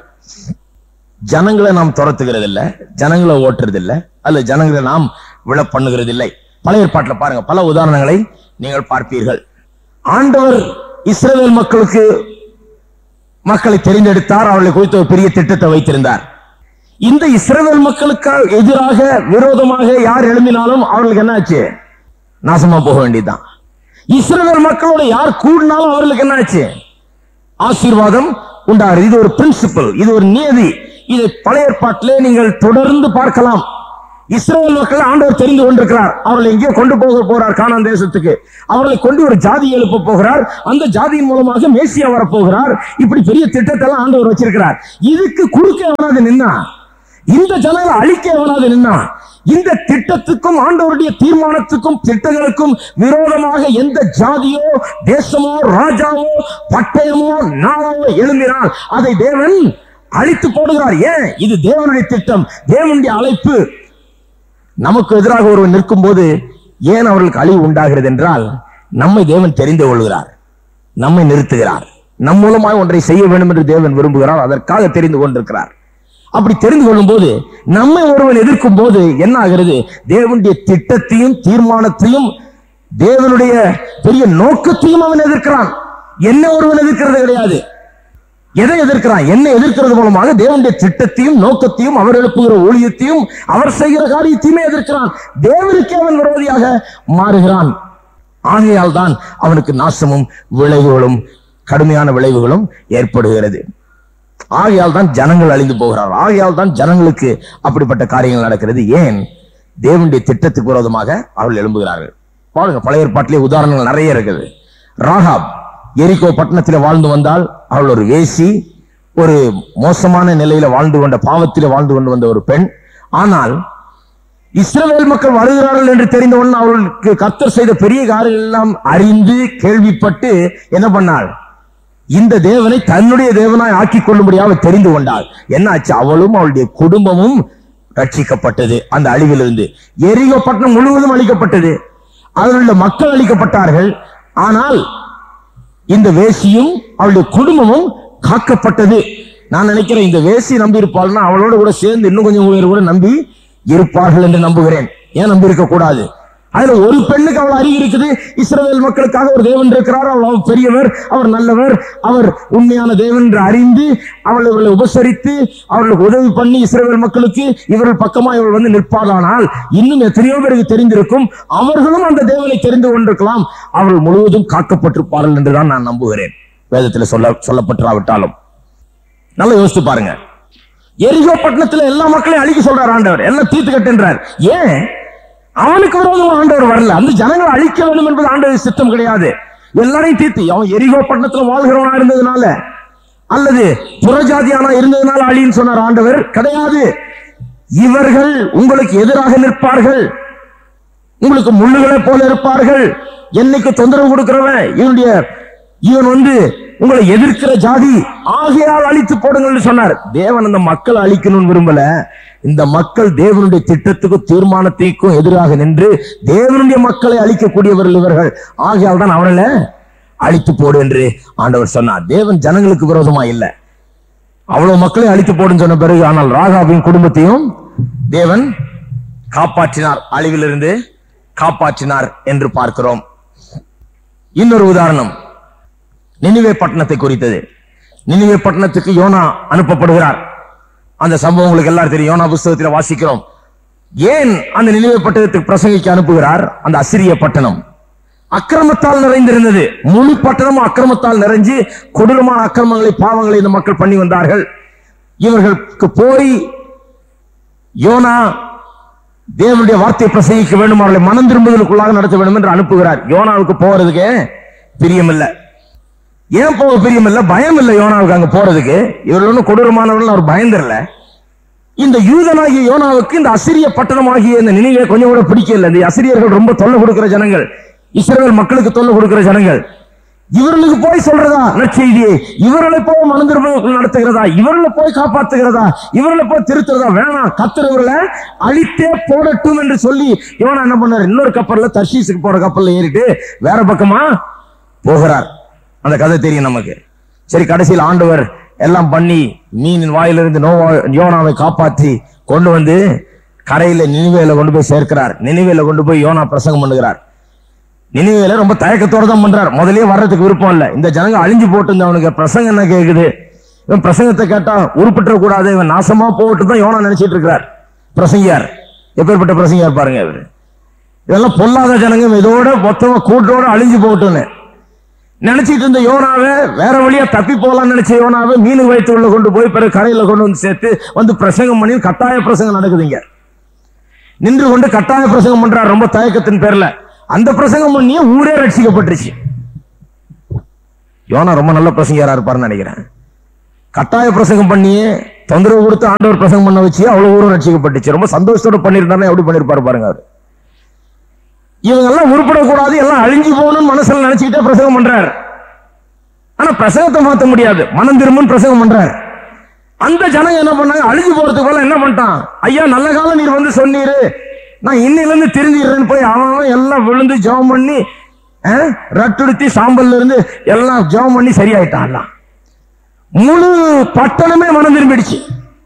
ஜனங்களை நாம் துரத்துகிறது இல்ல, ஜனங்களை ஓட்டுறது இல்ல, அல்ல ஜனங்களை நாம் விழ பண்ணுகிறது இல்லை. பழைய ஏற்பாட்டில் பாருங்க, பல உதாரணங்களை நீங்கள் பார்ப்பீர்கள். ஆண்டவர் இஸ்ரவேல் மக்களை தெரிந்தெடுத்தார். அவர்களை குறித்த ஒரு பெரிய திட்டத்தை வைத்திருந்தார். இந்த இஸ்ரவேல் மக்களுக்கு எதிராக விரோதமாக யார் எழும்பினாலும் அவர்களுக்கு என்ன ஆச்சு, நாசமா போக வேண்டியதுதான். இஸ்ரவேல் மக்களோட யார் கூடினாலும் அவர்களுக்கு என்ன ஆச்சு, ஆசீர்வாதம் உண்டாகிறது. இது ஒரு பிரின்சிபல், இது ஒரு நியதி. இதை பழைய ஏற்பாட்டிலே நீங்கள் தொடர்ந்து பார்க்கலாம். இஸ்ரவேல் மக்கள் ஆண்டவர் தெரிந்து கொண்டிருக்கிறார். அவர்களை எங்கேயோ கொண்டு போக போறார், கானான் தேசத்துக்கு. அவர்களை கொண்டு ஒரு ஜாதி எழுப்ப போகிறார். அந்த ஜாதியின் மூலமாக மேசியா வரப்போகிறார். இப்படி பெரிய திட்டத்தை எல்லாம் ஆண்டவர் வச்சிருக்கிறார். இதுக்கு குறுக்க எவனாவது நின்னா, இந்த ஜனங்களை அழிக்க எவனாவது நின்னா, இந்த திட்டத்துக்கும் ஆண்டவருடைய தீர்மானத்துக்கும் திட்டங்களுக்கும் விரோதமாக எந்த ஜாதியோ தேசமோ ராஜாவோ பட்டயமோ நாவோ எழும்பினால் அதை தேவன் அழித்து போடுகிறார். ஏன்? இது தேவனுடைய திட்டம், தேவனுடைய அழைப்பு. நமக்கு எதிராக ஒருவர் நிற்கும் போது ஏன் அவர்களுக்கு அழிவு உண்டாகிறது என்றால், நம்மை தேவன் தெரிந்து கொள்கிறார், நம்மை நிறுத்துகிறார். நம் மூலமாக ஒன்றை செய்ய வேண்டும் என்று தேவன் விரும்புகிறார், அதற்காக தெரிந்து கொண்டிருக்கிறார். அப்படி தெரிந்து கொள்ளும் போது நம்மை ஒருவன் எதிர்க்கும் போது என்ன ஆகிறது? தேவனுடைய திட்டத்தையும் தீர்மானத்தையும் தேவனுடைய பெரிய நோக்கத்தையும் அவன் எதிர்க்கிறான். என்ன ஒருவன் எதிர்க்கிறது கிடையாது. எதை எதிர்க்கிறான்? என்ன எதிர்க்கிறது மூலமாக தேவனுடைய திட்டத்தையும் நோக்கத்தையும் அவர் எழுப்புகிற ஊழியத்தையும் அவர் செய்கிற காரியத்தையுமே எதிர்க்கிறான். தேவனுக்கு அவன் விரோதியாக மாறுகிறான். ஆகையால் தான் அவனுக்கு நாசமும் விளைவுகளும் கடுமையான விளைவுகளும் ஏற்படுகிறது. ஆகையால் தான் ஜனங்கள் அழிந்து போகிறார்கள். ஆகையால் தான் ஜனங்களுக்கு அப்படிப்பட்ட காரியங்கள் நடக்கிறது. ஏன்? தேவனுடைய திட்டத்துக்கு விரோதமாக அவர்கள் எழும்புகிறார்கள். பாருங்க, பழைய ஏற்பாட்டிலே உதாரணங்கள் நிறைய இருக்குது. ராகாப் எரிகோ பட்டணத்தில் வாழ்ந்து வந்தால் அவள் ஒரு வேசி, ஒரு மோசமான நிலையில வாழ்ந்து கொண்ட, பாவத்தில் வாழ்ந்து கொண்டு வந்த ஒரு பெண். ஆனால் இஸ்ரவேல் மக்கள் வருகிறார்கள் என்று தெரிந்தவுடன் அவர்களுக்கு கர்த்தர் செய்த பெரிய காரியங்கள் எல்லாம் அறிந்து கேள்விப்பட்டு என்ன பண்ணாள்? இந்த தேவனை தன்னுடைய தேவனாய் ஆக்கிக் கொள்ளும்படியாக தெரிந்து கொண்டாள். என்ன ஆச்சு? அவளும் அவளுடைய குடும்பமும் ரட்சிக்கப்பட்டது அந்த அழிவிலிருந்து. எரிகோ பட்டணம் முழுவதும் அழிக்கப்பட்டது, அதில் உள்ள மக்கள் அழிக்கப்பட்டார்கள். ஆனால் இந்த வேசியும் அவளுடைய குடும்பமும் காக்கப்பட்டது. நான் நினைக்கிறேன் இந்த வேசி நம்பி இருப்பாள்னா அவளோட கூட சேர்ந்து இன்னும் கொஞ்சம் பேர் கூட நம்பி இருப்பார்கள் என்று நம்புகிறேன். ஏன் நம்பி இருக்க கூடாது? அதுல ஒரு பெண்ணுக்கு அவள் அறிவு இருக்குது. இஸ்ரவேல் மக்களுக்காக ஒரு தேவன் இருக்கிறார், அவர் பெரியவர், அவர் நல்லவர், அவர் உண்மையான தேவன் என்று அறிந்து அவர்களை உபசரித்து அவர்களுக்கு உதவி பண்ணி இஸ்ரவேல் மக்களுக்கு இவர்கள் பக்கமா இவள் வந்து நிற்பாதானால் இன்னும் எத்தனையோ பேருக்கு தெரிந்திருக்கும். அவர்களும் அந்த தேவனை தெரிந்து கொண்டிருக்கலாம். அவர்கள் முழுவதும் காக்கப்பட்டிருப்பார்கள் என்றுதான் நான் நம்புகிறேன், வேதத்தில் சொல்லப்பட்டிராவிட்டாலும். நல்லா யோசித்து பாருங்க. எரிகோ பட்டணத்தில் எல்லா மக்களையும் அழிக்க சொல்றார் ஆண்டவர், எல்லாம் தீர்த்து கட்டுன்றார். ஏன்? அவனுக்கு விரோதம் ஆண்டவர் வரல. அந்த ஜனங்களை அழிக்க வேண்டும் என்பது ஆண்டவர் சித்தம் கிடையாது. எல்லாரையும் தீர்த்து, அவன் எரிகோ பட்டணத்தில் வாழ்கிறவனா இருந்ததுனால அல்லது புறஜாதியானா இருந்ததுனால அழின்னு சொன்னார் ஆண்டவர் கிடையாது. இவர்கள் உங்களுக்கு எதிராக நிற்பார்கள், உங்களுக்கு முள்ளுகளை போல இருப்பார்கள். என்னைக்கு தொந்தரவு கொடுக்கிறவன் இவன் வந்து உங்களை எதிர்க்கிற ஜாதி, ஆகையால் அழித்து போடுங்கள் சொன்னார். தேவன் அந்த மக்களை அழிக்கணும்னு விரும்பல. இந்த மக்கள் தேவனுடைய திட்டத்துக்கும் தீர்மானத்திற்கும் எதிராக நின்று தேவனுடைய மக்களை அழிக்கக்கூடியவர்கள் இவர்கள். ஆகையால் தான் அவர்களை அழித்து போடு என்று ஆண்டவர் சொன்னார். தேவன் ஜனங்களுக்கு விரோதமா இல்ல, அவ்வளவு மக்களை அழித்து போடுன்னு சொன்ன பிறகு ஆனால் ராகாபின் குடும்பத்தையும் தேவன் காப்பாற்றினார், அழிவிலிருந்து காப்பாற்றினார் என்று பார்க்கிறோம். இன்னொரு உதாரணம் நினிவே பட்டணத்தை குறித்தது. நினிவே பட்டணத்துக்கு யோனா அனுப்பப்படுகிறார். அந்த சம்பவம் உங்களுக்கு எல்லாரும் தெரியும், யோனா புஸ்தகத்தில் வாசிக்கிறோம். ஏன் அந்த நினிவே பட்டணத்துக்கு பிரசங்கிக்க அனுப்புகிறார்? அந்த அசிரிய பட்டணம் அக்கிரமத்தால் நிறைந்திருந்தது. முழு பட்டணமும் அக்கிரமத்தால் நிறைஞ்சு கொடூரமான அக்கிரமங்களை பாவங்களை இந்த மக்கள் பண்ணி வந்தார்கள். இவர்களுக்கு போய் யோனா தேவனுடைய வார்த்தையை பிரசங்கிக்க வேண்டும், அவர்களை மனம் திரும்புதலுக்குள்ளாக நடத்த வேண்டும் என்று அனுப்புகிறார். யோனாவுக்கு போறதுக்கு பிரியம் இல்லை. ஏன் போக பிரியம் இல்லை? பயம் இல்லை யோனாவுக்கு அங்க போறதுக்கு. இவர்கள் ஒன்றும் கொடூரமானவர்கள், அவர் பயந்துடல. இந்த யூதனாகிய யோனாவுக்கு இந்த அசிரிய பட்டணமாகிய இந்த நினைவே கொஞ்சம் கூட பிடிக்கல. இந்த அசிரியர்கள் ரொம்ப தொல்லை கொடுக்கிற ஜனங்கள், இஸ்ரவேல் மக்களுக்கு தொல்லை கொடுக்கிற ஜனங்கள். இவர்களுக்கு போய் சொல்றதா நற்செய்தியை? இவர்களை போய் மனம் திரும்புதலுக்குள் நடத்துகிறதா? இவர்களை போய் காப்பாற்றுகிறதா? இவர்களை போய் திருத்துறதா? வேணாம், கர்த்தர் இவர்களை அழித்தே போடட்டும் என்று சொல்லி யோனா என்ன பண்ணார்? இன்னொரு கப்பல்ல, தர்ஷீஸுக்கு போற கப்பல்ல ஏறிட்டு வேற பக்கமா போகிறார். அந்த கதை தெரியும் நமக்கு. சரி, கடைசியில் ஆண்டவர் எல்லாம் பண்ணி மீனின் வாயிலிருந்து யோனாவை காப்பாற்றி கொண்டு வந்து கரையில நினிவேல கொண்டு போய் சேர்க்கிறார். நினிவேல கொண்டு போய் யோனா பிரசங்கம் பண்ணுகிறார். நினிவேல ரொம்ப தயக்கத்தோட தான் பண்றார். முதலே வர்றதுக்கு விருப்பம் இல்லை. இந்த ஜனங்க அழிஞ்சு போட்டு அவனுக்கு பிரசங்கம் என்ன கேக்குது? இவன் பிரசங்கத்தை கேட்டா உருப்பற்ற கூடாது, இவன் நாசமா போட்டு தான் யோனா நினைச்சிட்டு இருக்கிறார். பிரசங்கியார் எப்பேற்பட்ட பிரசங்கியார் பாருங்க. இவர் இதெல்லாம் பொல்லாத ஜனங்க, இதோட மொத்தமா கூட்டோட அழிஞ்சு போட்டுன்னு நினைச்சிட்டு இருந்த யோனாவை, வேற வழியா தப்பி போலான்னு நினைச்ச யோனாவை மீன் வயிற்றுக்குள்ள கொண்டு போய் பிறகு கரையில கொண்டு வந்து சேர்த்து வந்து பிரசங்கம் பண்ணி கட்டாய பிரசங்கம் நடக்குதுங்க. நின்று கொண்டு கட்டாய பிரசங்கம் பண்றார் ரொம்ப தயக்கத்தின் பேர்ல. அந்த பிரசங்கம் பண்ணியே ஊரே ரட்சிக்கப்பட்டுருச்சு. யோனா ரொம்ப நல்ல பிரசங்கியாரா இருப்பாருன்னு நினைக்கிறேன். கட்டாய பிரசங்கம் பண்ணியே தொந்தரவு கொடுத்து ஆண்டவர் பிரசங்கம் பண்ண வச்சு அவ்வளவு ஊரும் ரட்சிக்கப்பட்டுச்சு. ரொம்ப சந்தோஷத்தோட பண்ணிருந்தாருன்னா எப்படி பண்ணிருப்பாரு பாருங்க அவரு. இவங்க எல்லாம் உருப்படக்கூடாது, எல்லாம் அழிஞ்சு போகணும்னு மனசுல நினைச்சுக்கிட்டே பிரசங்கம் பண்றாரு. ஆனா பிரசங்கத்தை மாத்த முடியாது, மனம் திரும்புன்னு பிரசங்கம் பண்றாரு. அந்த ஜனங்க என்ன பண்ணாங்க, அழிஞ்சு போறதுக்குள்ள என்ன பண்ணிட்டான், ஐயா நல்ல காலம் நீர் வந்து சொன்னீரு, நான் இன்னையில இருந்து திருந்திடுறேன்னு போய் அவன் எல்லாம் விழுந்து ஜெபம் பண்ணி ரட்டுடுத்தி சாம்பல்ல இருந்து எல்லாம் ஜெபம் பண்ணி சரியாயிட்டான். முழு பட்டணமே மனம் திரும்பிடுச்சு.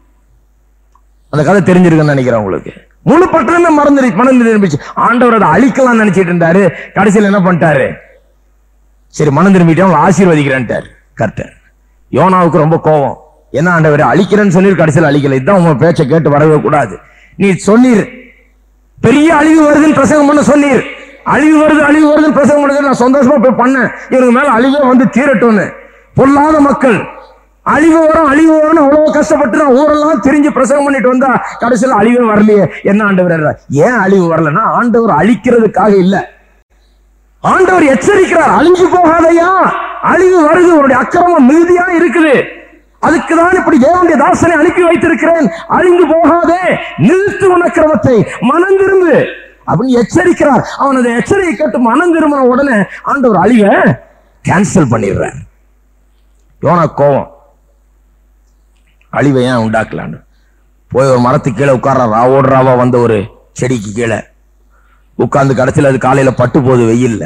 அந்த கதை தெரிஞ்சிருக்குன்னு நினைக்கிறேன் உங்களுக்கு. முழு பட்டணமே மனம் திரும்பிடுச்சு. ஆண்டவர் அதை அழிக்கலாம் நினைச்சிட்டு இருந்தாரு. கடைசியில் என்ன பண்ணிட்டாரு, சரி மனம் திரும்பிட்டு அவங்களை ஆசீர்வதிக்கிறேன்ட்டார் கர்த்தர். யோனாவுக்கு ரொம்ப கோபம். என்ன ஆண்டவர் அழிக்கிறேன்னு சொல்லி கடைசியில் அழிக்கல. இதுதான் உங்க பேச்சை கேட்டு வரவே கூடாது. நீ சொன்னீர் பெரிய அழிவு வருதுன்னு பிரசங்கம் பண்ண சொன்னீர், அழிவு வருதுன்னு பிரசங்கம் பண்ண நான் சந்தோஷமா போய் பண்ணேன். இவங்க மேல அழிவே வந்து தீரட்டும்னு. பொல்லாத மக்கள் அழிவு வரும் அவ்வளவு கஷ்டப்பட்டு நான் ஊரெல்லாம் தெரிஞ்சு பிரசங்கம் பண்ணிட்டு வந்தா கடைசியில் அழிவே வரலையே. என்ன ஆண்டவர் ஏன் அழிவு வரலன்னா, ஆண்டவர் அழிக்கிறதுக்காக இல்ல, ஆண்டவர் எச்சரிக்கிறார். அழிஞ்சு போகாதையா, அழிவு வருது, உன்னுடைய அக்கிரமம் மிகுதியா இருக்குது, அதுக்குதான் இப்படி தேவனுடைய தாசனை அனுப்பி வைத்திருக்கிறேன், அழிந்து போகாதே, நிறுத்து உன் அக்கிரமத்தை, மனம் திரும்பு அப்படின்னு எச்சரிக்கிறார். அவன் அதை எச்சரிக்கை கேட்டு மனம் திரும்பின உடனே ஆண்டவர் அழிவை கேன்சல் பண்ணிடுறார். யோனா கோவம், அழிவை ஏன் உண்டாக்கலான்னு போய் ஒரு மரத்துக்கு கீழே உட்கார்ற, ராவா வந்த ஒரு செடிக்கு கீழே உட்கார்ந்து கடைசியில் அது காலையில பட்டு போகுது வெயில்ல.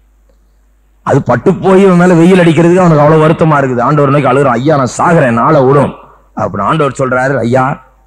அது பட்டு போய் மேல வெயில் அடிக்கிறதுக்கு அவனுக்கு அவ்வளவு வருத்தமா இருக்குது. ஆண்டவர் நோக்கி அழுகுறான், ஐயா நான் சாகிறேன், நாளை விடும் அப்படின்னு. ஆண்டவர் சொல்றாரு, ஐயா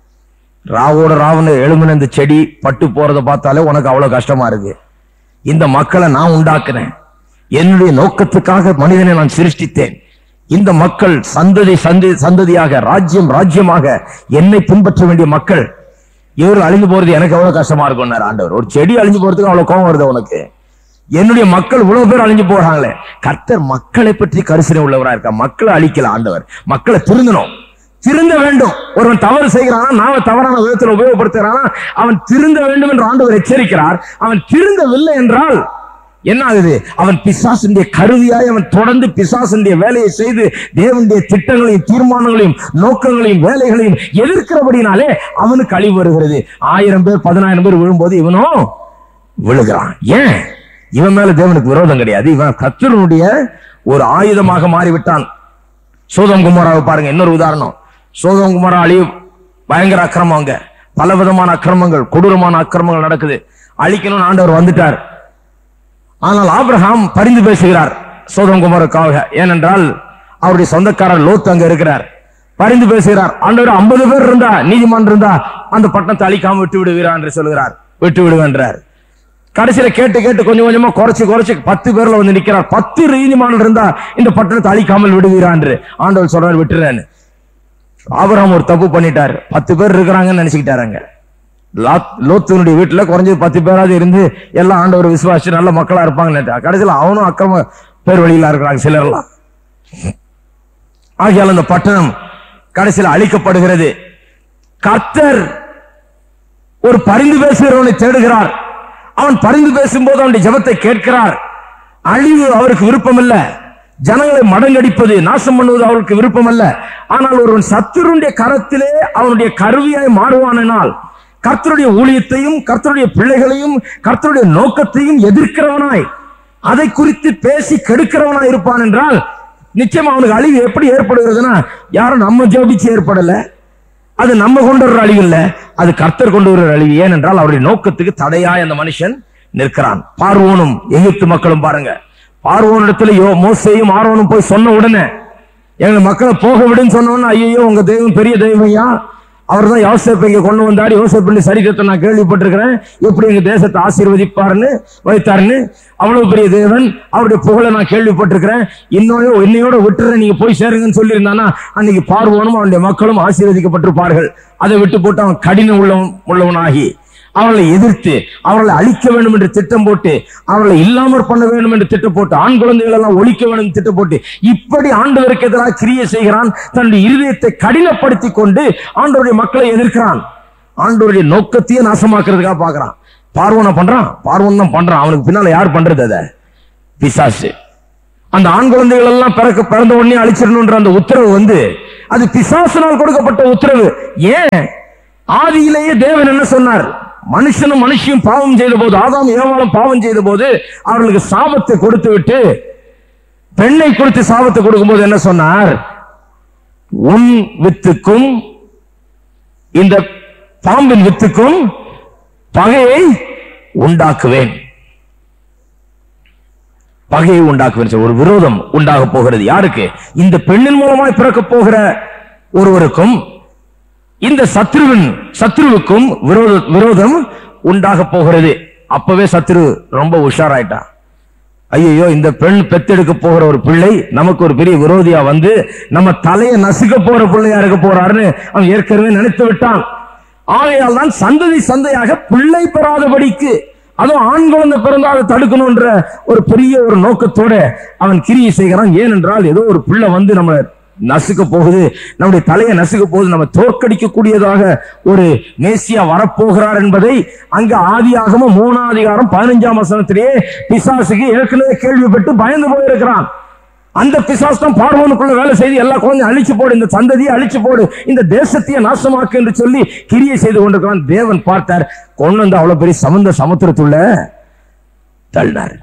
ராவுன்னு எழுமின இந்த செடி பட்டு போறதை பார்த்தாலே உனக்கு அவ்வளவு கஷ்டமா இருக்கு. இந்த மக்களை நான் உண்டாக்குறேன், என்னுடைய நோக்கத்துக்காக மனிதனை நான் சிருஷ்டித்தேன். இந்த மக்கள் சந்ததியாக ராஜ்யமாக என்னை பின்பற்ற வேண்டிய மக்கள், இவர்கள் அழிஞ்சு போறது எனக்கு எவ்வளவு கஷ்டமா இருக்கும் ஆண்டவர். ஒரு செடி அழிஞ்சு போறதுக்கு அவ்வளவு கோபம் வருது உனக்கு, என்னுடைய மக்கள் இவ்வளவு பேர் அழிஞ்சு போறாங்களே. கர்த்தர் மக்களை பற்றி கரிசனை உள்ளவரா இருக்கா. மக்களை அழிக்கல ஆண்டவர், மக்களை திருந்தணும், திருந்த வேண்டும். ஒருவன் தவறு செய்கிறானா, நாம தவறான விதத்தில் உபயோகப்படுத்துகிறானா, அவன் திருந்த வேண்டும் என்று ஆண்டவர் எச்சரிக்கிறார். அவன் திருந்தவில்லை என்றால் என்ன ஆகுது, அவன் பிசாசுடைய கருவியாய் அவன் தொடர்ந்து பிசாசுடைய வேலையை செய்து தேவனுடைய திட்டங்களையும் தீர்மானங்களையும் நோக்கங்களையும் வேலைகளையும் எதிர்க்கிறபடினாலே அவனுக்கு அழிவு வருகிறது. 1000 பேர் 10000 பேர் விழும்போது இவனும் விழுகிறான். ஏன், இவன் மேல தேவனுக்கு விரோதம் கிடையாது, இவன் கர்த்தருடைய ஒரு ஆயுதமாக மாறிவிட்டான். சோதோம் குமோராவை பாருங்க, இன்னொரு உதாரணம். சோதோம் குமோரா அழிவு, பயங்கர அக்கிரமம், அங்க பல விதமான அக்கிரமங்கள், கொடூரமான அக்கிரமங்கள் நடக்குது. அழிக்கணும்னு ஆண்டவர் வந்துட்டார். ஆனால் ஆபிரகாம் பரிந்து பேசுகிறார் சோதோம் குமோராவுக்காக. ஏனென்றால் அவருடைய சொந்தக்காரர் லோத் அங்க இருக்கிறார். பரிந்து பேசுகிறார். ஆண்டவர் 50 பேர் இருந்தா, நீதிமான் இருந்தா அந்த பட்டணத்தை அழிக்காம விட்டு விடுவீரா என்று சொல்கிறார். விட்டு விடுவேன்றார். கடைசியில கேட்டு கொஞ்சம் கொஞ்சமா குறைச்சு 10 பேர்ல வந்து நிக்கிறார். 10 நீதிமான் இருந்தா இந்த பட்டணத்தை அழிக்காமல் விடுவீரா என்று ஆண்டவர் சொல்றாரு, விட்டுறேன்னு. ஆபிரகாம் ஒரு தப்பு பண்ணிட்டார். 10 பேர் இருக்கிறாங்கன்னு நினைச்சுக்கிட்டாருங்க. லோத்துனுடைய வீட்டுல குறைஞ்சது 10 பேராவது இருந்து எல்லாம் ஆண்டவர் விசுவாசிச்சு நல்ல மக்களா இருப்பாங்க. கடைசியில் அவனும் அக்கிரம பேர் வழியில இருக்கிறாங்க சிலர்லாம். ஆகியால் அந்த பட்டணம் கடைசியில் அழிக்கப்படுகிறது. கர்த்தர் ஒரு பரிந்து பேசுகிறவனை தேடுகிறார். அவன் பரிந்து பேசும்போது அவனுடைய ஜெபத்தை கேட்கிறார். அழிவு அவருக்கு விருப்பம் இல்ல, ஜனங்களை மடங்கடிப்பது நாசம் பண்ணுவது அவருக்கு விருப்பம் அல்ல. ஆனால் ஒருவன் சத்துருடைய கரத்திலே அவனுடைய கருவியாய் மாறுவானால், கர்த்தருடைய ஊழியத்தையும் கர்த்தருடைய பிள்ளைகளையும் கர்த்தருடைய நோக்கத்தையும் எதிர்க்கிறவனாய் அதை குறித்து பேசி கெடுக்கிறவனாய் இருப்பான் என்றால் நிச்சயமா அவனுக்கு அழிவு எப்படி ஏற்படுகிறதுனா, யாரும் நம்ம ஜெபிச்சு ஏற்படல, அது நம்ம கொண்டு வர்ற அழிவு இல்ல, அது கர்த்தர் கொண்டு வர்ற அழிவு. ஏனென்றால் அவருடைய நோக்கத்துக்கு தடையாய் அந்த மனுஷன் நிற்கிறான். பார்வோனும் எகிப்து மக்களும் பாருங்க, பார்வோனிடத்துல மோசேயும் ஆரோனும் போய் சொன்ன உடனே, எங்க மக்களை போக விடுன்னு சொன்னோன்னா, ஐயோ உங்க தெய்வம் பெரிய தெய்வம் ஐயா, அவர் தான் யோசேப்பை இங்க கொண்டு வந்தாரு, யோசேப்பின் சரித்திரத்தை நான் கேள்விப்பட்டிருக்கிறேன், எப்படி எங்க தேசத்தை ஆசீர்வதிப்பாருன்னு வைத்தாருன்னு, அவ்வளவு பெரிய தேவன், அவருடைய புகழை நான் கேள்விப்பட்டிருக்கிறேன், இன்னையோட விட்டுறேன், நீங்க போய் சேருங்கன்னு சொல்லியிருந்தானா அன்னைக்கு பார்வோனும் அவனுடைய மக்களும் ஆசீர்வதிக்கப்பட்டிருப்பார்கள். அதை விட்டு போட்டு அவன் கடின உள்ளவனாகி அவர்களை எதிர்த்து அவர்களை அழிக்க வேண்டும் என்று திட்டம் போட்டு, அவர்களை இல்லாமற் பண்ண வேண்டும் என்று திட்டம் போட்டு, ஆண் குழந்தைகள் எல்லாம் ஒழிக்க வேண்டும் என்று திட்டம் போட்டு, இப்படி ஆண்டவருக்கு எதிராக கிரியை செய்கிறான். தன்னுடைய இருதயத்தை கடினப்படுத்தி கொண்டு ஆண்டவருடைய மக்களை எதிர்க்கிறான். ஆண்டவருடைய நோக்கத்தையே நாசமாக்குறதுக்காக பாக்குறான். பார்வோனை பண்றான், பார்வோன் தான் பண்றான். அவனுக்கு பின்னால யார் பண்றது? அத பிசாசு. அந்த ஆண் குழந்தைகள் எல்லாம் பிறந்த உடனே அழிச்சிடணும்ன்ற அந்த உத்தரவு அது பிசாசினால் கொடுக்கப்பட்ட உத்தரவு. ஏன்? ஆதியிலேயே தேவன் என்ன சொன்னார்? மனுஷனும் மனுஷியும் பாவம் செய்த போது, ஆதாம் ஏவாளும் பாவம் செய்த போது அவர்களுக்கு சாபத்தை கொடுத்து விட்டு பெண்ணை கொடுத்து சாபத்தை கொடுக்கும் போது என்ன சொன்னார்? உன் வித்துக்கும் இந்த பாம்பின் வித்துக்கும் பகையை உண்டாக்குவேன். பகையை உண்டாக்குவேன். ஒரு விரோதம் உண்டாக போகிறது. யாருக்கு? இந்த பெண்ணின் மூலமாய் பிறக்க போகிற ஒருவருக்கும் இந்த சத்ருவுக்கும் விரோதம் உண்டாக போகிறது. அப்பவே சத்ரு ரொம்ப உஷாராயிட்டான். ஐயோ, இந்த பெண் பெத்தெடுக்க போகிற ஒரு பிள்ளை நமக்கு ஒரு பெரிய விரோதியா நம்ம தலையை நசுக்க போற பிள்ளையா இருக்க போறாருன்னு அவன் ஏற்கனவே நினைத்து விட்டான். ஆகையால் தான் சந்தையாக பிள்ளை பெறாதபடிக்கு, அதுவும் ஆண் குழந்தை பிறந்தால் அதை தடுக்கணும்ன்ற ஒரு பெரிய ஒரு நோக்கத்தோட அவன் கிரியை செய்கிறான். ஏனென்றால் ஏதோ ஒரு பிள்ளை நம்ம நசுக்க போகுது, நம்முடைய தலையை நசுக்க போகுது, நம்ம தோற்கடிக்க கூடியதாக ஒரு மேசியா வரப்போகிறார் என்பதை அங்க ஆதியாகமம் 3ஆம் அதிகாரம் 15ஆம் வசனத்திலேயே பிசாசுக்கு ஏற்கனவே கேள்விப்பட்டு பயந்து போயிருக்கிறான். அந்த பிசாசு தான் பார்வோனுக்குள்ள வேலை செய்து எல்லா குழந்தையும் அழிச்சு போடு, இந்த சந்ததியை அழிச்சு போடு, இந்த தேசத்தையே நாசமாக்கு என்று சொல்லி கிரியை செய்து கொண்டிருக்கிறான். தேவன் பார்த்தார், கொண்டு அவ்வளவு பெரிய சமுத்திரத்துள்ள தள்ளினார்.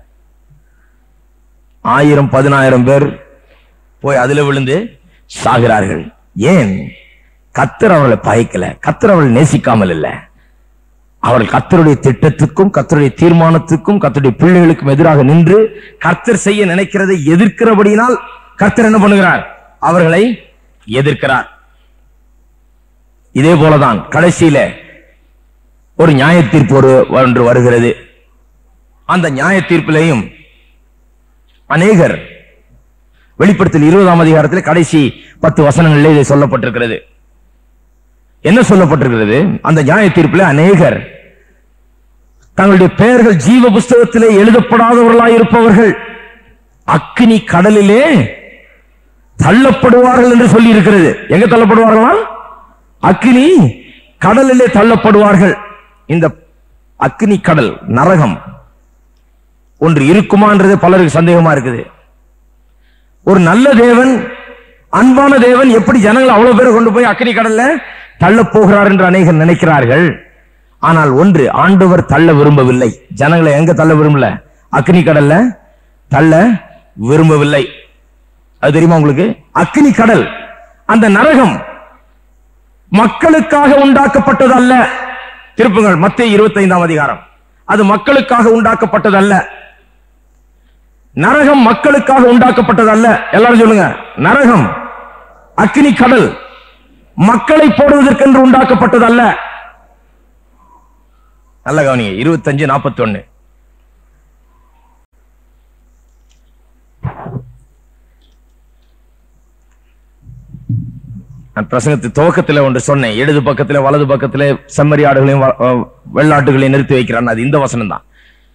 1000-10,000 பேர் போய் அதுல விழுந்து சாகிறார்கள். ஏன்? கர்த்தர் அவர்களை பகைக்கல, கர்த்தர் அவர்களை நேசிக்காமல் இல்லை. அவர்கள் கர்த்தருடைய திட்டத்துக்கும் கர்த்தருடைய தீர்மானத்துக்கும் கர்த்தருடைய பிள்ளைகளுக்கும் எதிராக நின்று கர்த்தர் செய்ய நினைக்கிறதை எதிர்க்கிறபடியினால் கர்த்தர் என்ன பண்ணுகிறார்? அவர்களை எதிர்க்கிறார். இதே போலதான் கடைசியில ஒரு நியாய தீர்ப்பு ஒன்று வருகிறது. அந்த நியாய தீர்ப்பிலையும் அநேகர், வெளிப்படுத்தல் 20ஆம் அதிகாரத்தில் கடைசி 10 வசனங்களில் இதை சொல்லப்பட்டிருக்கிறது. என்ன சொல்லப்பட்டிருக்கிறது? அந்த நியாய தீர்ப்பில் அநேகர் தங்களுடைய பெயர்கள் ஜீவ புஸ்தகத்திலே எழுதப்படாதவர்களாய் இருப்பவர்கள் அக்கினி கடலிலே தள்ளப்படுவார்கள் என்று சொல்லி இருக்கிறது. எங்க தள்ளப்படுவார்களா? அக்கினி கடலிலே தள்ளப்படுவார்கள். இந்த அக்கினி கடல், நரகம் ஒன்று இருக்குமான்றது பலருக்கு சந்தேகமா இருக்குது. ஒரு நல்ல தேவன், அன்பான தேவன் எப்படி ஜனங்கள் அவ்வளவு பேரை கொண்டு போய் அக்கினி கடல்ல தள்ள போகிறார் என்று அநேகர் நினைக்கிறார்கள். ஆனால் ஒன்று, ஆண்டவர் தள்ள விரும்பவில்லை. ஜனங்களை எங்க தள்ள விரும்பல? அக்கினி கடல்ல தள்ள விரும்பவில்லை. அது தெரியுமா உங்களுக்கு? அக்கினி கடல், அந்த நரகம் மக்களுக்காக உண்டாக்கப்பட்டது அல்ல. திருப்புங்கள் மத்தேயு 25ஆம் அதிகாரம். அது மக்களுக்காக உண்டாக்கப்பட்டது அல்ல. நரகம் மக்களுக்காக உண்டாக்கப்பட்டது அல்ல. எல்லாரும் சொல்லுங்க, நரகம், அக்கினி கடல் மக்களை போடுவதற்கென்று உண்டாக்கப்பட்டது அல்ல. நல்ல கவனிங்க. 25:41. நான் பிரசங்கத்து துவக்கத்தில் ஒன்று சொன்னேன். இடது பக்கத்தில் வலது பக்கத்தில் செம்மறி ஆடுகளையும் வெள்ளாட்டுகளையும் நிறுத்தி வைக்கிறான். அது இந்த வசனம் தான்.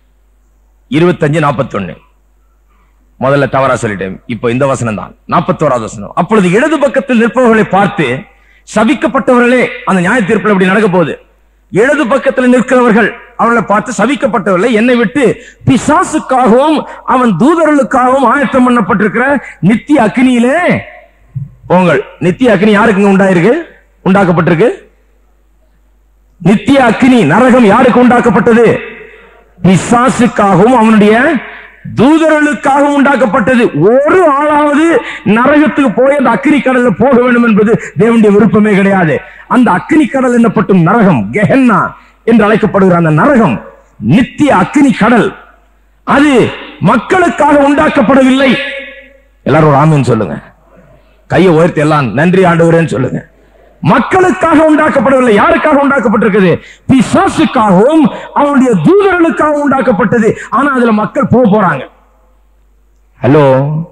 25:41. முதல்ல தவறா சொல்லிட்டேன். இப்போ இந்த வசனம் தான் 41வது வசனம். அப்பொழுது இடது பக்கத்தில் நிற்பவர்களை பார்த்து, சபிக்கப்பட்டவர்களே, அந்த நியாய தீர்ப்பில் எப்படி நடக்க போகுது? இடது பக்கத்தில் நிற்கிறவர்கள் அவர்களை பார்த்து, சபிக்கப்பட்டவர்களே, என்னை விட்டு பிசாசுக்காகவும் அவன் தூதர்களுக்காகவும் ஆயத்தம் பண்ணப்பட்டிருக்கிற நித்திய அக்னியிலே போங்கள். நித்திய அக்னி யாருக்கு உண்டாக்கப்பட்டிருக்கு? நித்திய அக்னி, நரகம் யாருக்கு உண்டாக்கப்பட்டது? பிசாசுக்காகவும் அவனுடைய தூதர்களுக்காக உண்டாக்கப்பட்டது. ஒரு ஆளாவது நரகத்துக்கு போய் அந்த அக்கினி கடல்ல போக வேண்டும் என்பது தேவனுடைய விருப்பமே கிடையாது. அந்த அக்கினி கடல் என்னப்பட்டும் நரகம், கெஹென்னா என்று அழைக்கப்படுகிற அந்த நரகம், நித்திய அக்கினி கடல், அது மக்களுக்காக உண்டாக்கப்படவில்லை. எல்லாரும் ஒரு ஆமென் சொல்லுங்க. கையை உயர்த்தி எல்லாம் நன்றி ஆண்டவரேன்னு சொல்லுங்க. மக்களுக்காக உண்டாக்கப்படவில்லை. யாருக்காக உண்டாக்கப்பட்டிருக்குது? பிசாசுக்காகவும் அவனுடைய தூதர்களுக்காக உண்டாக்கப்பட்டது. ஆனா அதுல மக்கள் போறாங்க. ஹலோ,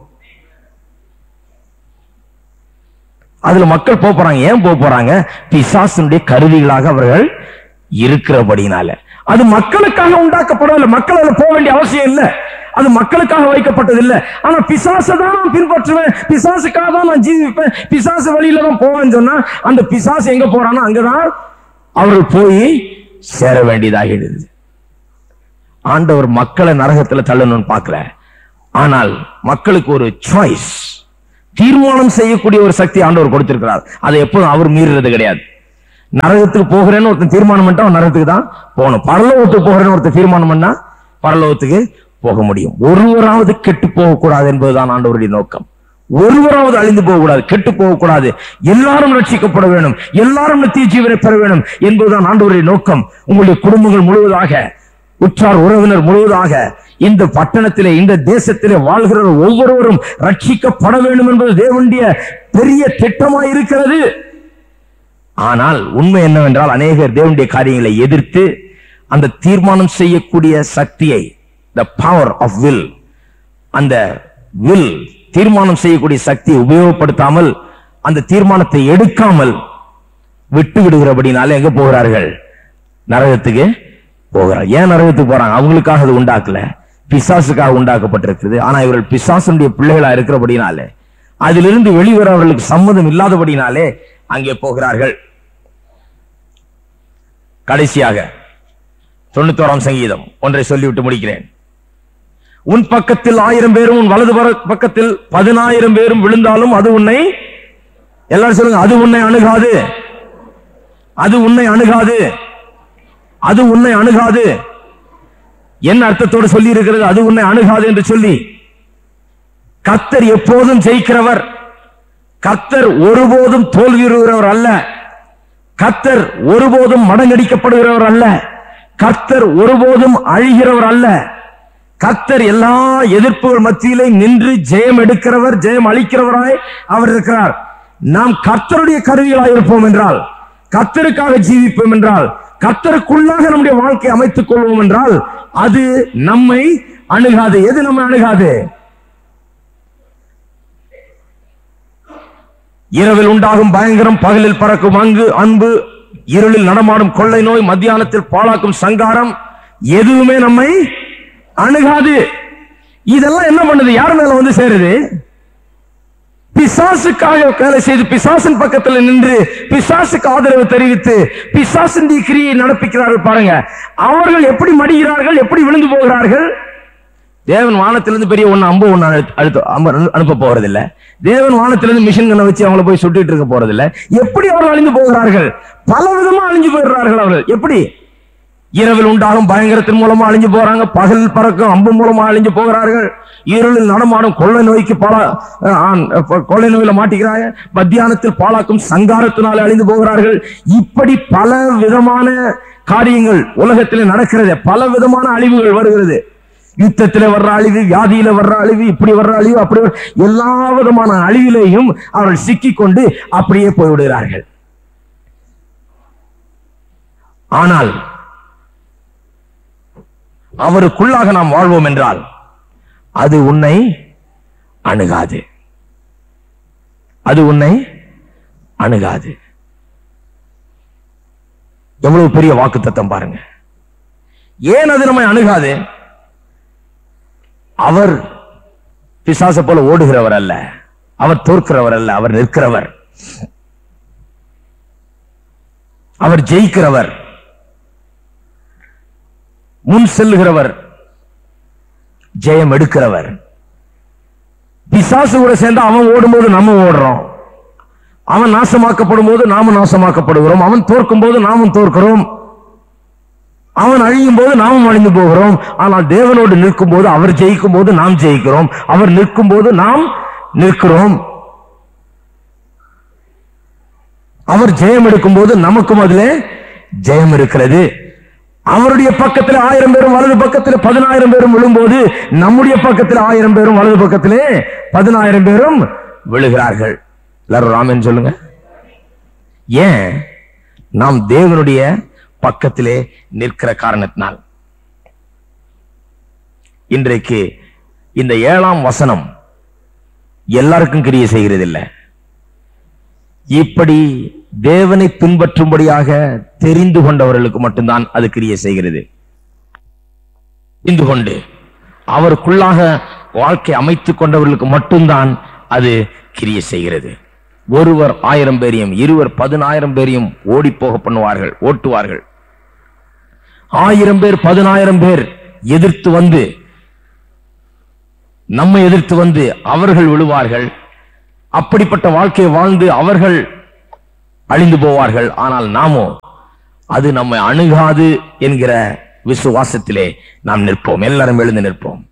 அதுல மக்கள் போறாங்க. ஏன் போறாங்க? பிசாசுடைய கருவிகளாக அவர்கள் இருக்கிறபடினால. அது மக்களுக்காக உண்டாக்கப்படவில்லை. மக்கள் அதுல போக வேண்டிய அவசியம் இல்லை. அது மக்களுக்காக வைக்கப்பட்டது இல்லை. ஆனா பிசாசை தான் நான் பின்பற்றுவேன், பிசாசுக்காக தான் நான் ஜீவிப்பேன், பிசாசு வழியில தான் போவேன்னு சொன்னா, அந்த பிசாசு எங்க போறானோ அங்கதான் அவர்கள் போய் சேர வேண்டியதாகிடுது. ஆண்டவர் மக்களை நரகத்துல தள்ளணும்னு பார்க்கல, ஆனால் மக்களுக்கு ஒரு சாய்ஸ், தீர்மானம் செய்யக்கூடிய ஒரு சக்தி ஆண்டவர் கொடுத்திருக்கிறார். அதை எப்போதும் அவர் மீறுறது கிடையாது. நரகத்துக்கு போகிறேன்னு ஒருத்தன் தீர்மானம் பண்ணா அவன் நரகத்துக்கு தான் போகணும். பரலோகத்துக்கு போகிறேன்னு ஒருத்தன் தீர்மானம் பண்ணா பரலோகத்துக்கு போக முடியும். ஒருவராவது கெட்டு போகக்கூடாது என்பதுதான் ஆண்டவருடைய நோக்கம். ஒருவராவது அழிந்து போகக்கூடாது, கெட்டு போகக்கூடாது, எல்லாரும் ரட்சிக்கப்பட வேண்டும், எல்லாரும் நித்திய ஜீவனை பெற வேண்டும் என்பதுதான் ஆண்டவருடைய நோக்கம். உங்களுடைய குடும்பங்கள் முழுவதாக, உற்றார் உறவினர் முழுவதாக, இந்த பட்டணத்திலே இந்த தேசத்திலே வாழ்கிற ஒவ்வொருவரும் ரட்சிக்கப்பட வேண்டும் என்பது தேவனுடைய பெரிய திட்டமாய் இருக்கிறது. ஆனால் உண்மை என்னவென்றால் அநேகர் தேவனுடைய காரியங்களை எதிர்த்து அந்த தீர்மானம் செய்யக்கூடிய சக்தியை, the power of will, அந்த will தீர்மானம் செய்யக்கூடிய சக்தியை உபயோகப்படுத்தாமல் அந்த தீர்மானத்தை எடுக்காமல் விட்டு விடுகிறபடினால எங்க போகிறார்கள்? நரகத்துக்கு போகிறார். ஏன் நரகத்துக்கு போறாங்க? அவங்களுக்காக அது உண்டாக்கல, பிசாசுக்காக உண்டாக்கப்பட்டிருக்கிறது. ஆனா இவர்கள் பிசாசுடைய பிள்ளைகளா இருக்கிறபடினாலே, அதிலிருந்து வெளிவர அவர்களுக்கு சம்மதம் இல்லாதபடினாலே அங்கே போகிறார்கள். கடைசியாக 91ஆம் சங்கீதம் ஒன்றை சொல்லிவிட்டு முடிக்கிறேன். உன் பக்கத்தில் 1000 பேரும் உன் வலது பக்கத்தில் 10,000 பேரும் விழுந்தாலும் அது உன்னை, எல்லாரும் சொல்லுங்க, அது உன்னை அணுகாது, அது உன்னை அணுகாது, அது உன்னை அணுகாது. என்ன அர்த்தத்தோடு சொல்லி இருக்கிறது? அது உன்னை அணுகாது என்று சொல்லி, கர்த்தர் எப்போதும் ஜெயிக்கிறவர், கர்த்தர் ஒருபோதும் தோல்வியுறுகிறவர் அல்ல, கர்த்தர் ஒருபோதும் மடங்கடிக்கப்படுகிறவர் அல்ல, கர்த்தர் ஒருபோதும் அழிகிறவர் அல்ல. கர்த்தர் எல்லா எதிர்ப்புகள் மத்தியிலே நின்று ஜெயம் எடுக்கிறவர், ஜெயம் அளிக்கிறவராய் அவர் இருக்கிறார். நாம் கர்த்தருடைய கருவிகளாய் இருப்போம் என்றால், கர்த்தருக்காக ஜீவிப்போம் என்றால், கர்த்தருக்குள்ளாக நம்முடைய வாழ்க்கையை அமைத்துக் கொள்வோம் என்றால், அது நம்மை அணுகாது. எது நம்மை அணுகாது? இரவில் உண்டாகும் பயங்கரம், பகலில் பறக்கும் அன்பு, இருளில் நடமாடும் கொள்ளை நோய், மத்தியானத்தில் பாழாக்கும் சங்காரம், எதுவுமே நம்மை அணுகாது. இதெல்லாம் என்ன பண்ணுது? யார் மேல வந்து சேருது? பிசாசுக்காக வேலை செய்து, பிசாசின் பக்கத்தில் நின்று பிசாசுக்கு ஆதரவு தெரிவித்து பிசாசின் கிரியை நடப்பிக்கிறார்கள். பாருங்க, அவர்கள் எப்படி மடிகிறார்கள், எப்படி விழுந்து போகிறார்கள். தேவன் வானத்திலிருந்து பெரிய அம்பு அனுப்ப போறதில்லை. தேவன் வானத்திலிருந்து மிஷின் கண்ணை வச்சு அவங்களை போய் சுட்டிட்டு இருக்க போறதில்லை. எப்படி அவர்கள் அழிந்து போகிறார்கள்? பல விதமா அழிஞ்சு போயிடுறார்கள். அவர்கள் எப்படி? இரவில் உண்டாகும் பயங்கரத்தின் மூலமா அழிஞ்சு போறாங்க, பகல் பறக்கும் அம்பு மூலமா அழிஞ்சு போகிறார்கள், இருளில் நடமாடும் கொள்ளை நோய்க்கு கொள்ளை நோயில மாட்டிக்கிறாங்க, மத்தியானத்தில் பாழாக்கும் சங்காரத்தினால அழிந்து போகிறார்கள். இப்படி பல விதமான காரியங்கள் உலகத்திலே நடக்கிறது. பல விதமான அழிவுகள் வருகிறது. யுத்தத்திலே வர்ற அழிவு, வியாதியில வர்ற அழிவு, இப்படி வர்ற அழிவு, அப்படி எல்லா விதமான அழிவிலையும் அவர்கள் சிக்கிக்கொண்டு அப்படியே போய்விடுகிறார்கள். ஆனால் அவருக்குள்ளாக நாம் வாழ்வோம் என்றால் அது உன்னை அணுகாது, அது உன்னை அணுகாது. எவ்வளவு பெரிய வாக்குத்தத்தம் பாருங்க. ஏன் அது நம்மை அணுகாது? அவர் பிசாச போல ஓடுகிறவர் அல்ல, அவர் தோற்கிறவர் அல்ல, அவர் நிற்கிறவர், அவர் ஜெயிக்கிறவர், முன் செல்லுகிறவர், ஜெயம் எடுக்கிறவர். பிசாசு கூட சேர்ந்து அவன் ஓடும்போது நம்ம ஓடுறோம், அவன் நாசமாக்கப்படும் போது நாமும் நாசமாக்கப்படுகிறோம், அவன் தோற்கும் போது நாமும் தோற்கிறோம், அவன் அழியும் போது நாமும் அழிந்து போகிறோம். ஆனால் தேவனோடு நிற்கும் போது, அவர் ஜெயிக்கும் போது நாம் ஜெயிக்கிறோம், அவர் நிற்கும் போது நாம் நிற்கிறோம், அவர் ஜெயம் எடுக்கும் போது நமக்கும் அதிலே ஜெயம் இருக்கிறது. அவருடைய பக்கத்தில் 1000 பேரும் வலது பக்கத்தில் 10,000 பேரும் விழும்போது, நம்முடைய பக்கத்தில் 1000 பேரும் வலது பக்கத்திலே 10,000 பேரும் விழுகிறார்கள். எல்லாரும் ராமன் சொல்லுங்க. ஏன்? நாம் தேவனுடைய பக்கத்திலே நிற்கிற காரணத்தினால். இன்றைக்கு இந்த 7ஆம் வசனம் எல்லாருக்கும் கிரியை செய்கிறது இல்லை. இப்படி தேவனை பின்பற்றும்படியாக தெரிந்து கொண்டவர்களுக்கு மட்டும்தான் அது கிரியை செய்கிறது. தெரிந்து கொண்டு அவருக்குள்ளாக வாழ்க்கை அமைத்துக் கொண்டவர்களுக்கு மட்டும்தான் அது கிரியை செய்கிறது. ஒருவர் 1000 பேரையும், இருவர் 10,000 பேரையும் ஓடி போக பண்ணுவார்கள், ஓட்டுவார்கள். 1000 பேர் 10,000 பேர் எதிர்த்து வந்து, நம்மை எதிர்த்து வந்து அவர்கள் விழுவார்கள். அப்படிப்பட்ட வாழ்க்கையை வாழ்ந்து அவர்கள் அழிந்து போவார்கள். ஆனால் நாமோ அது நம்மை அணுகாது என்கிற விசுவாசத்திலே நாம் நிற்போம். எல்லாரும் எழுந்து நிற்போம்.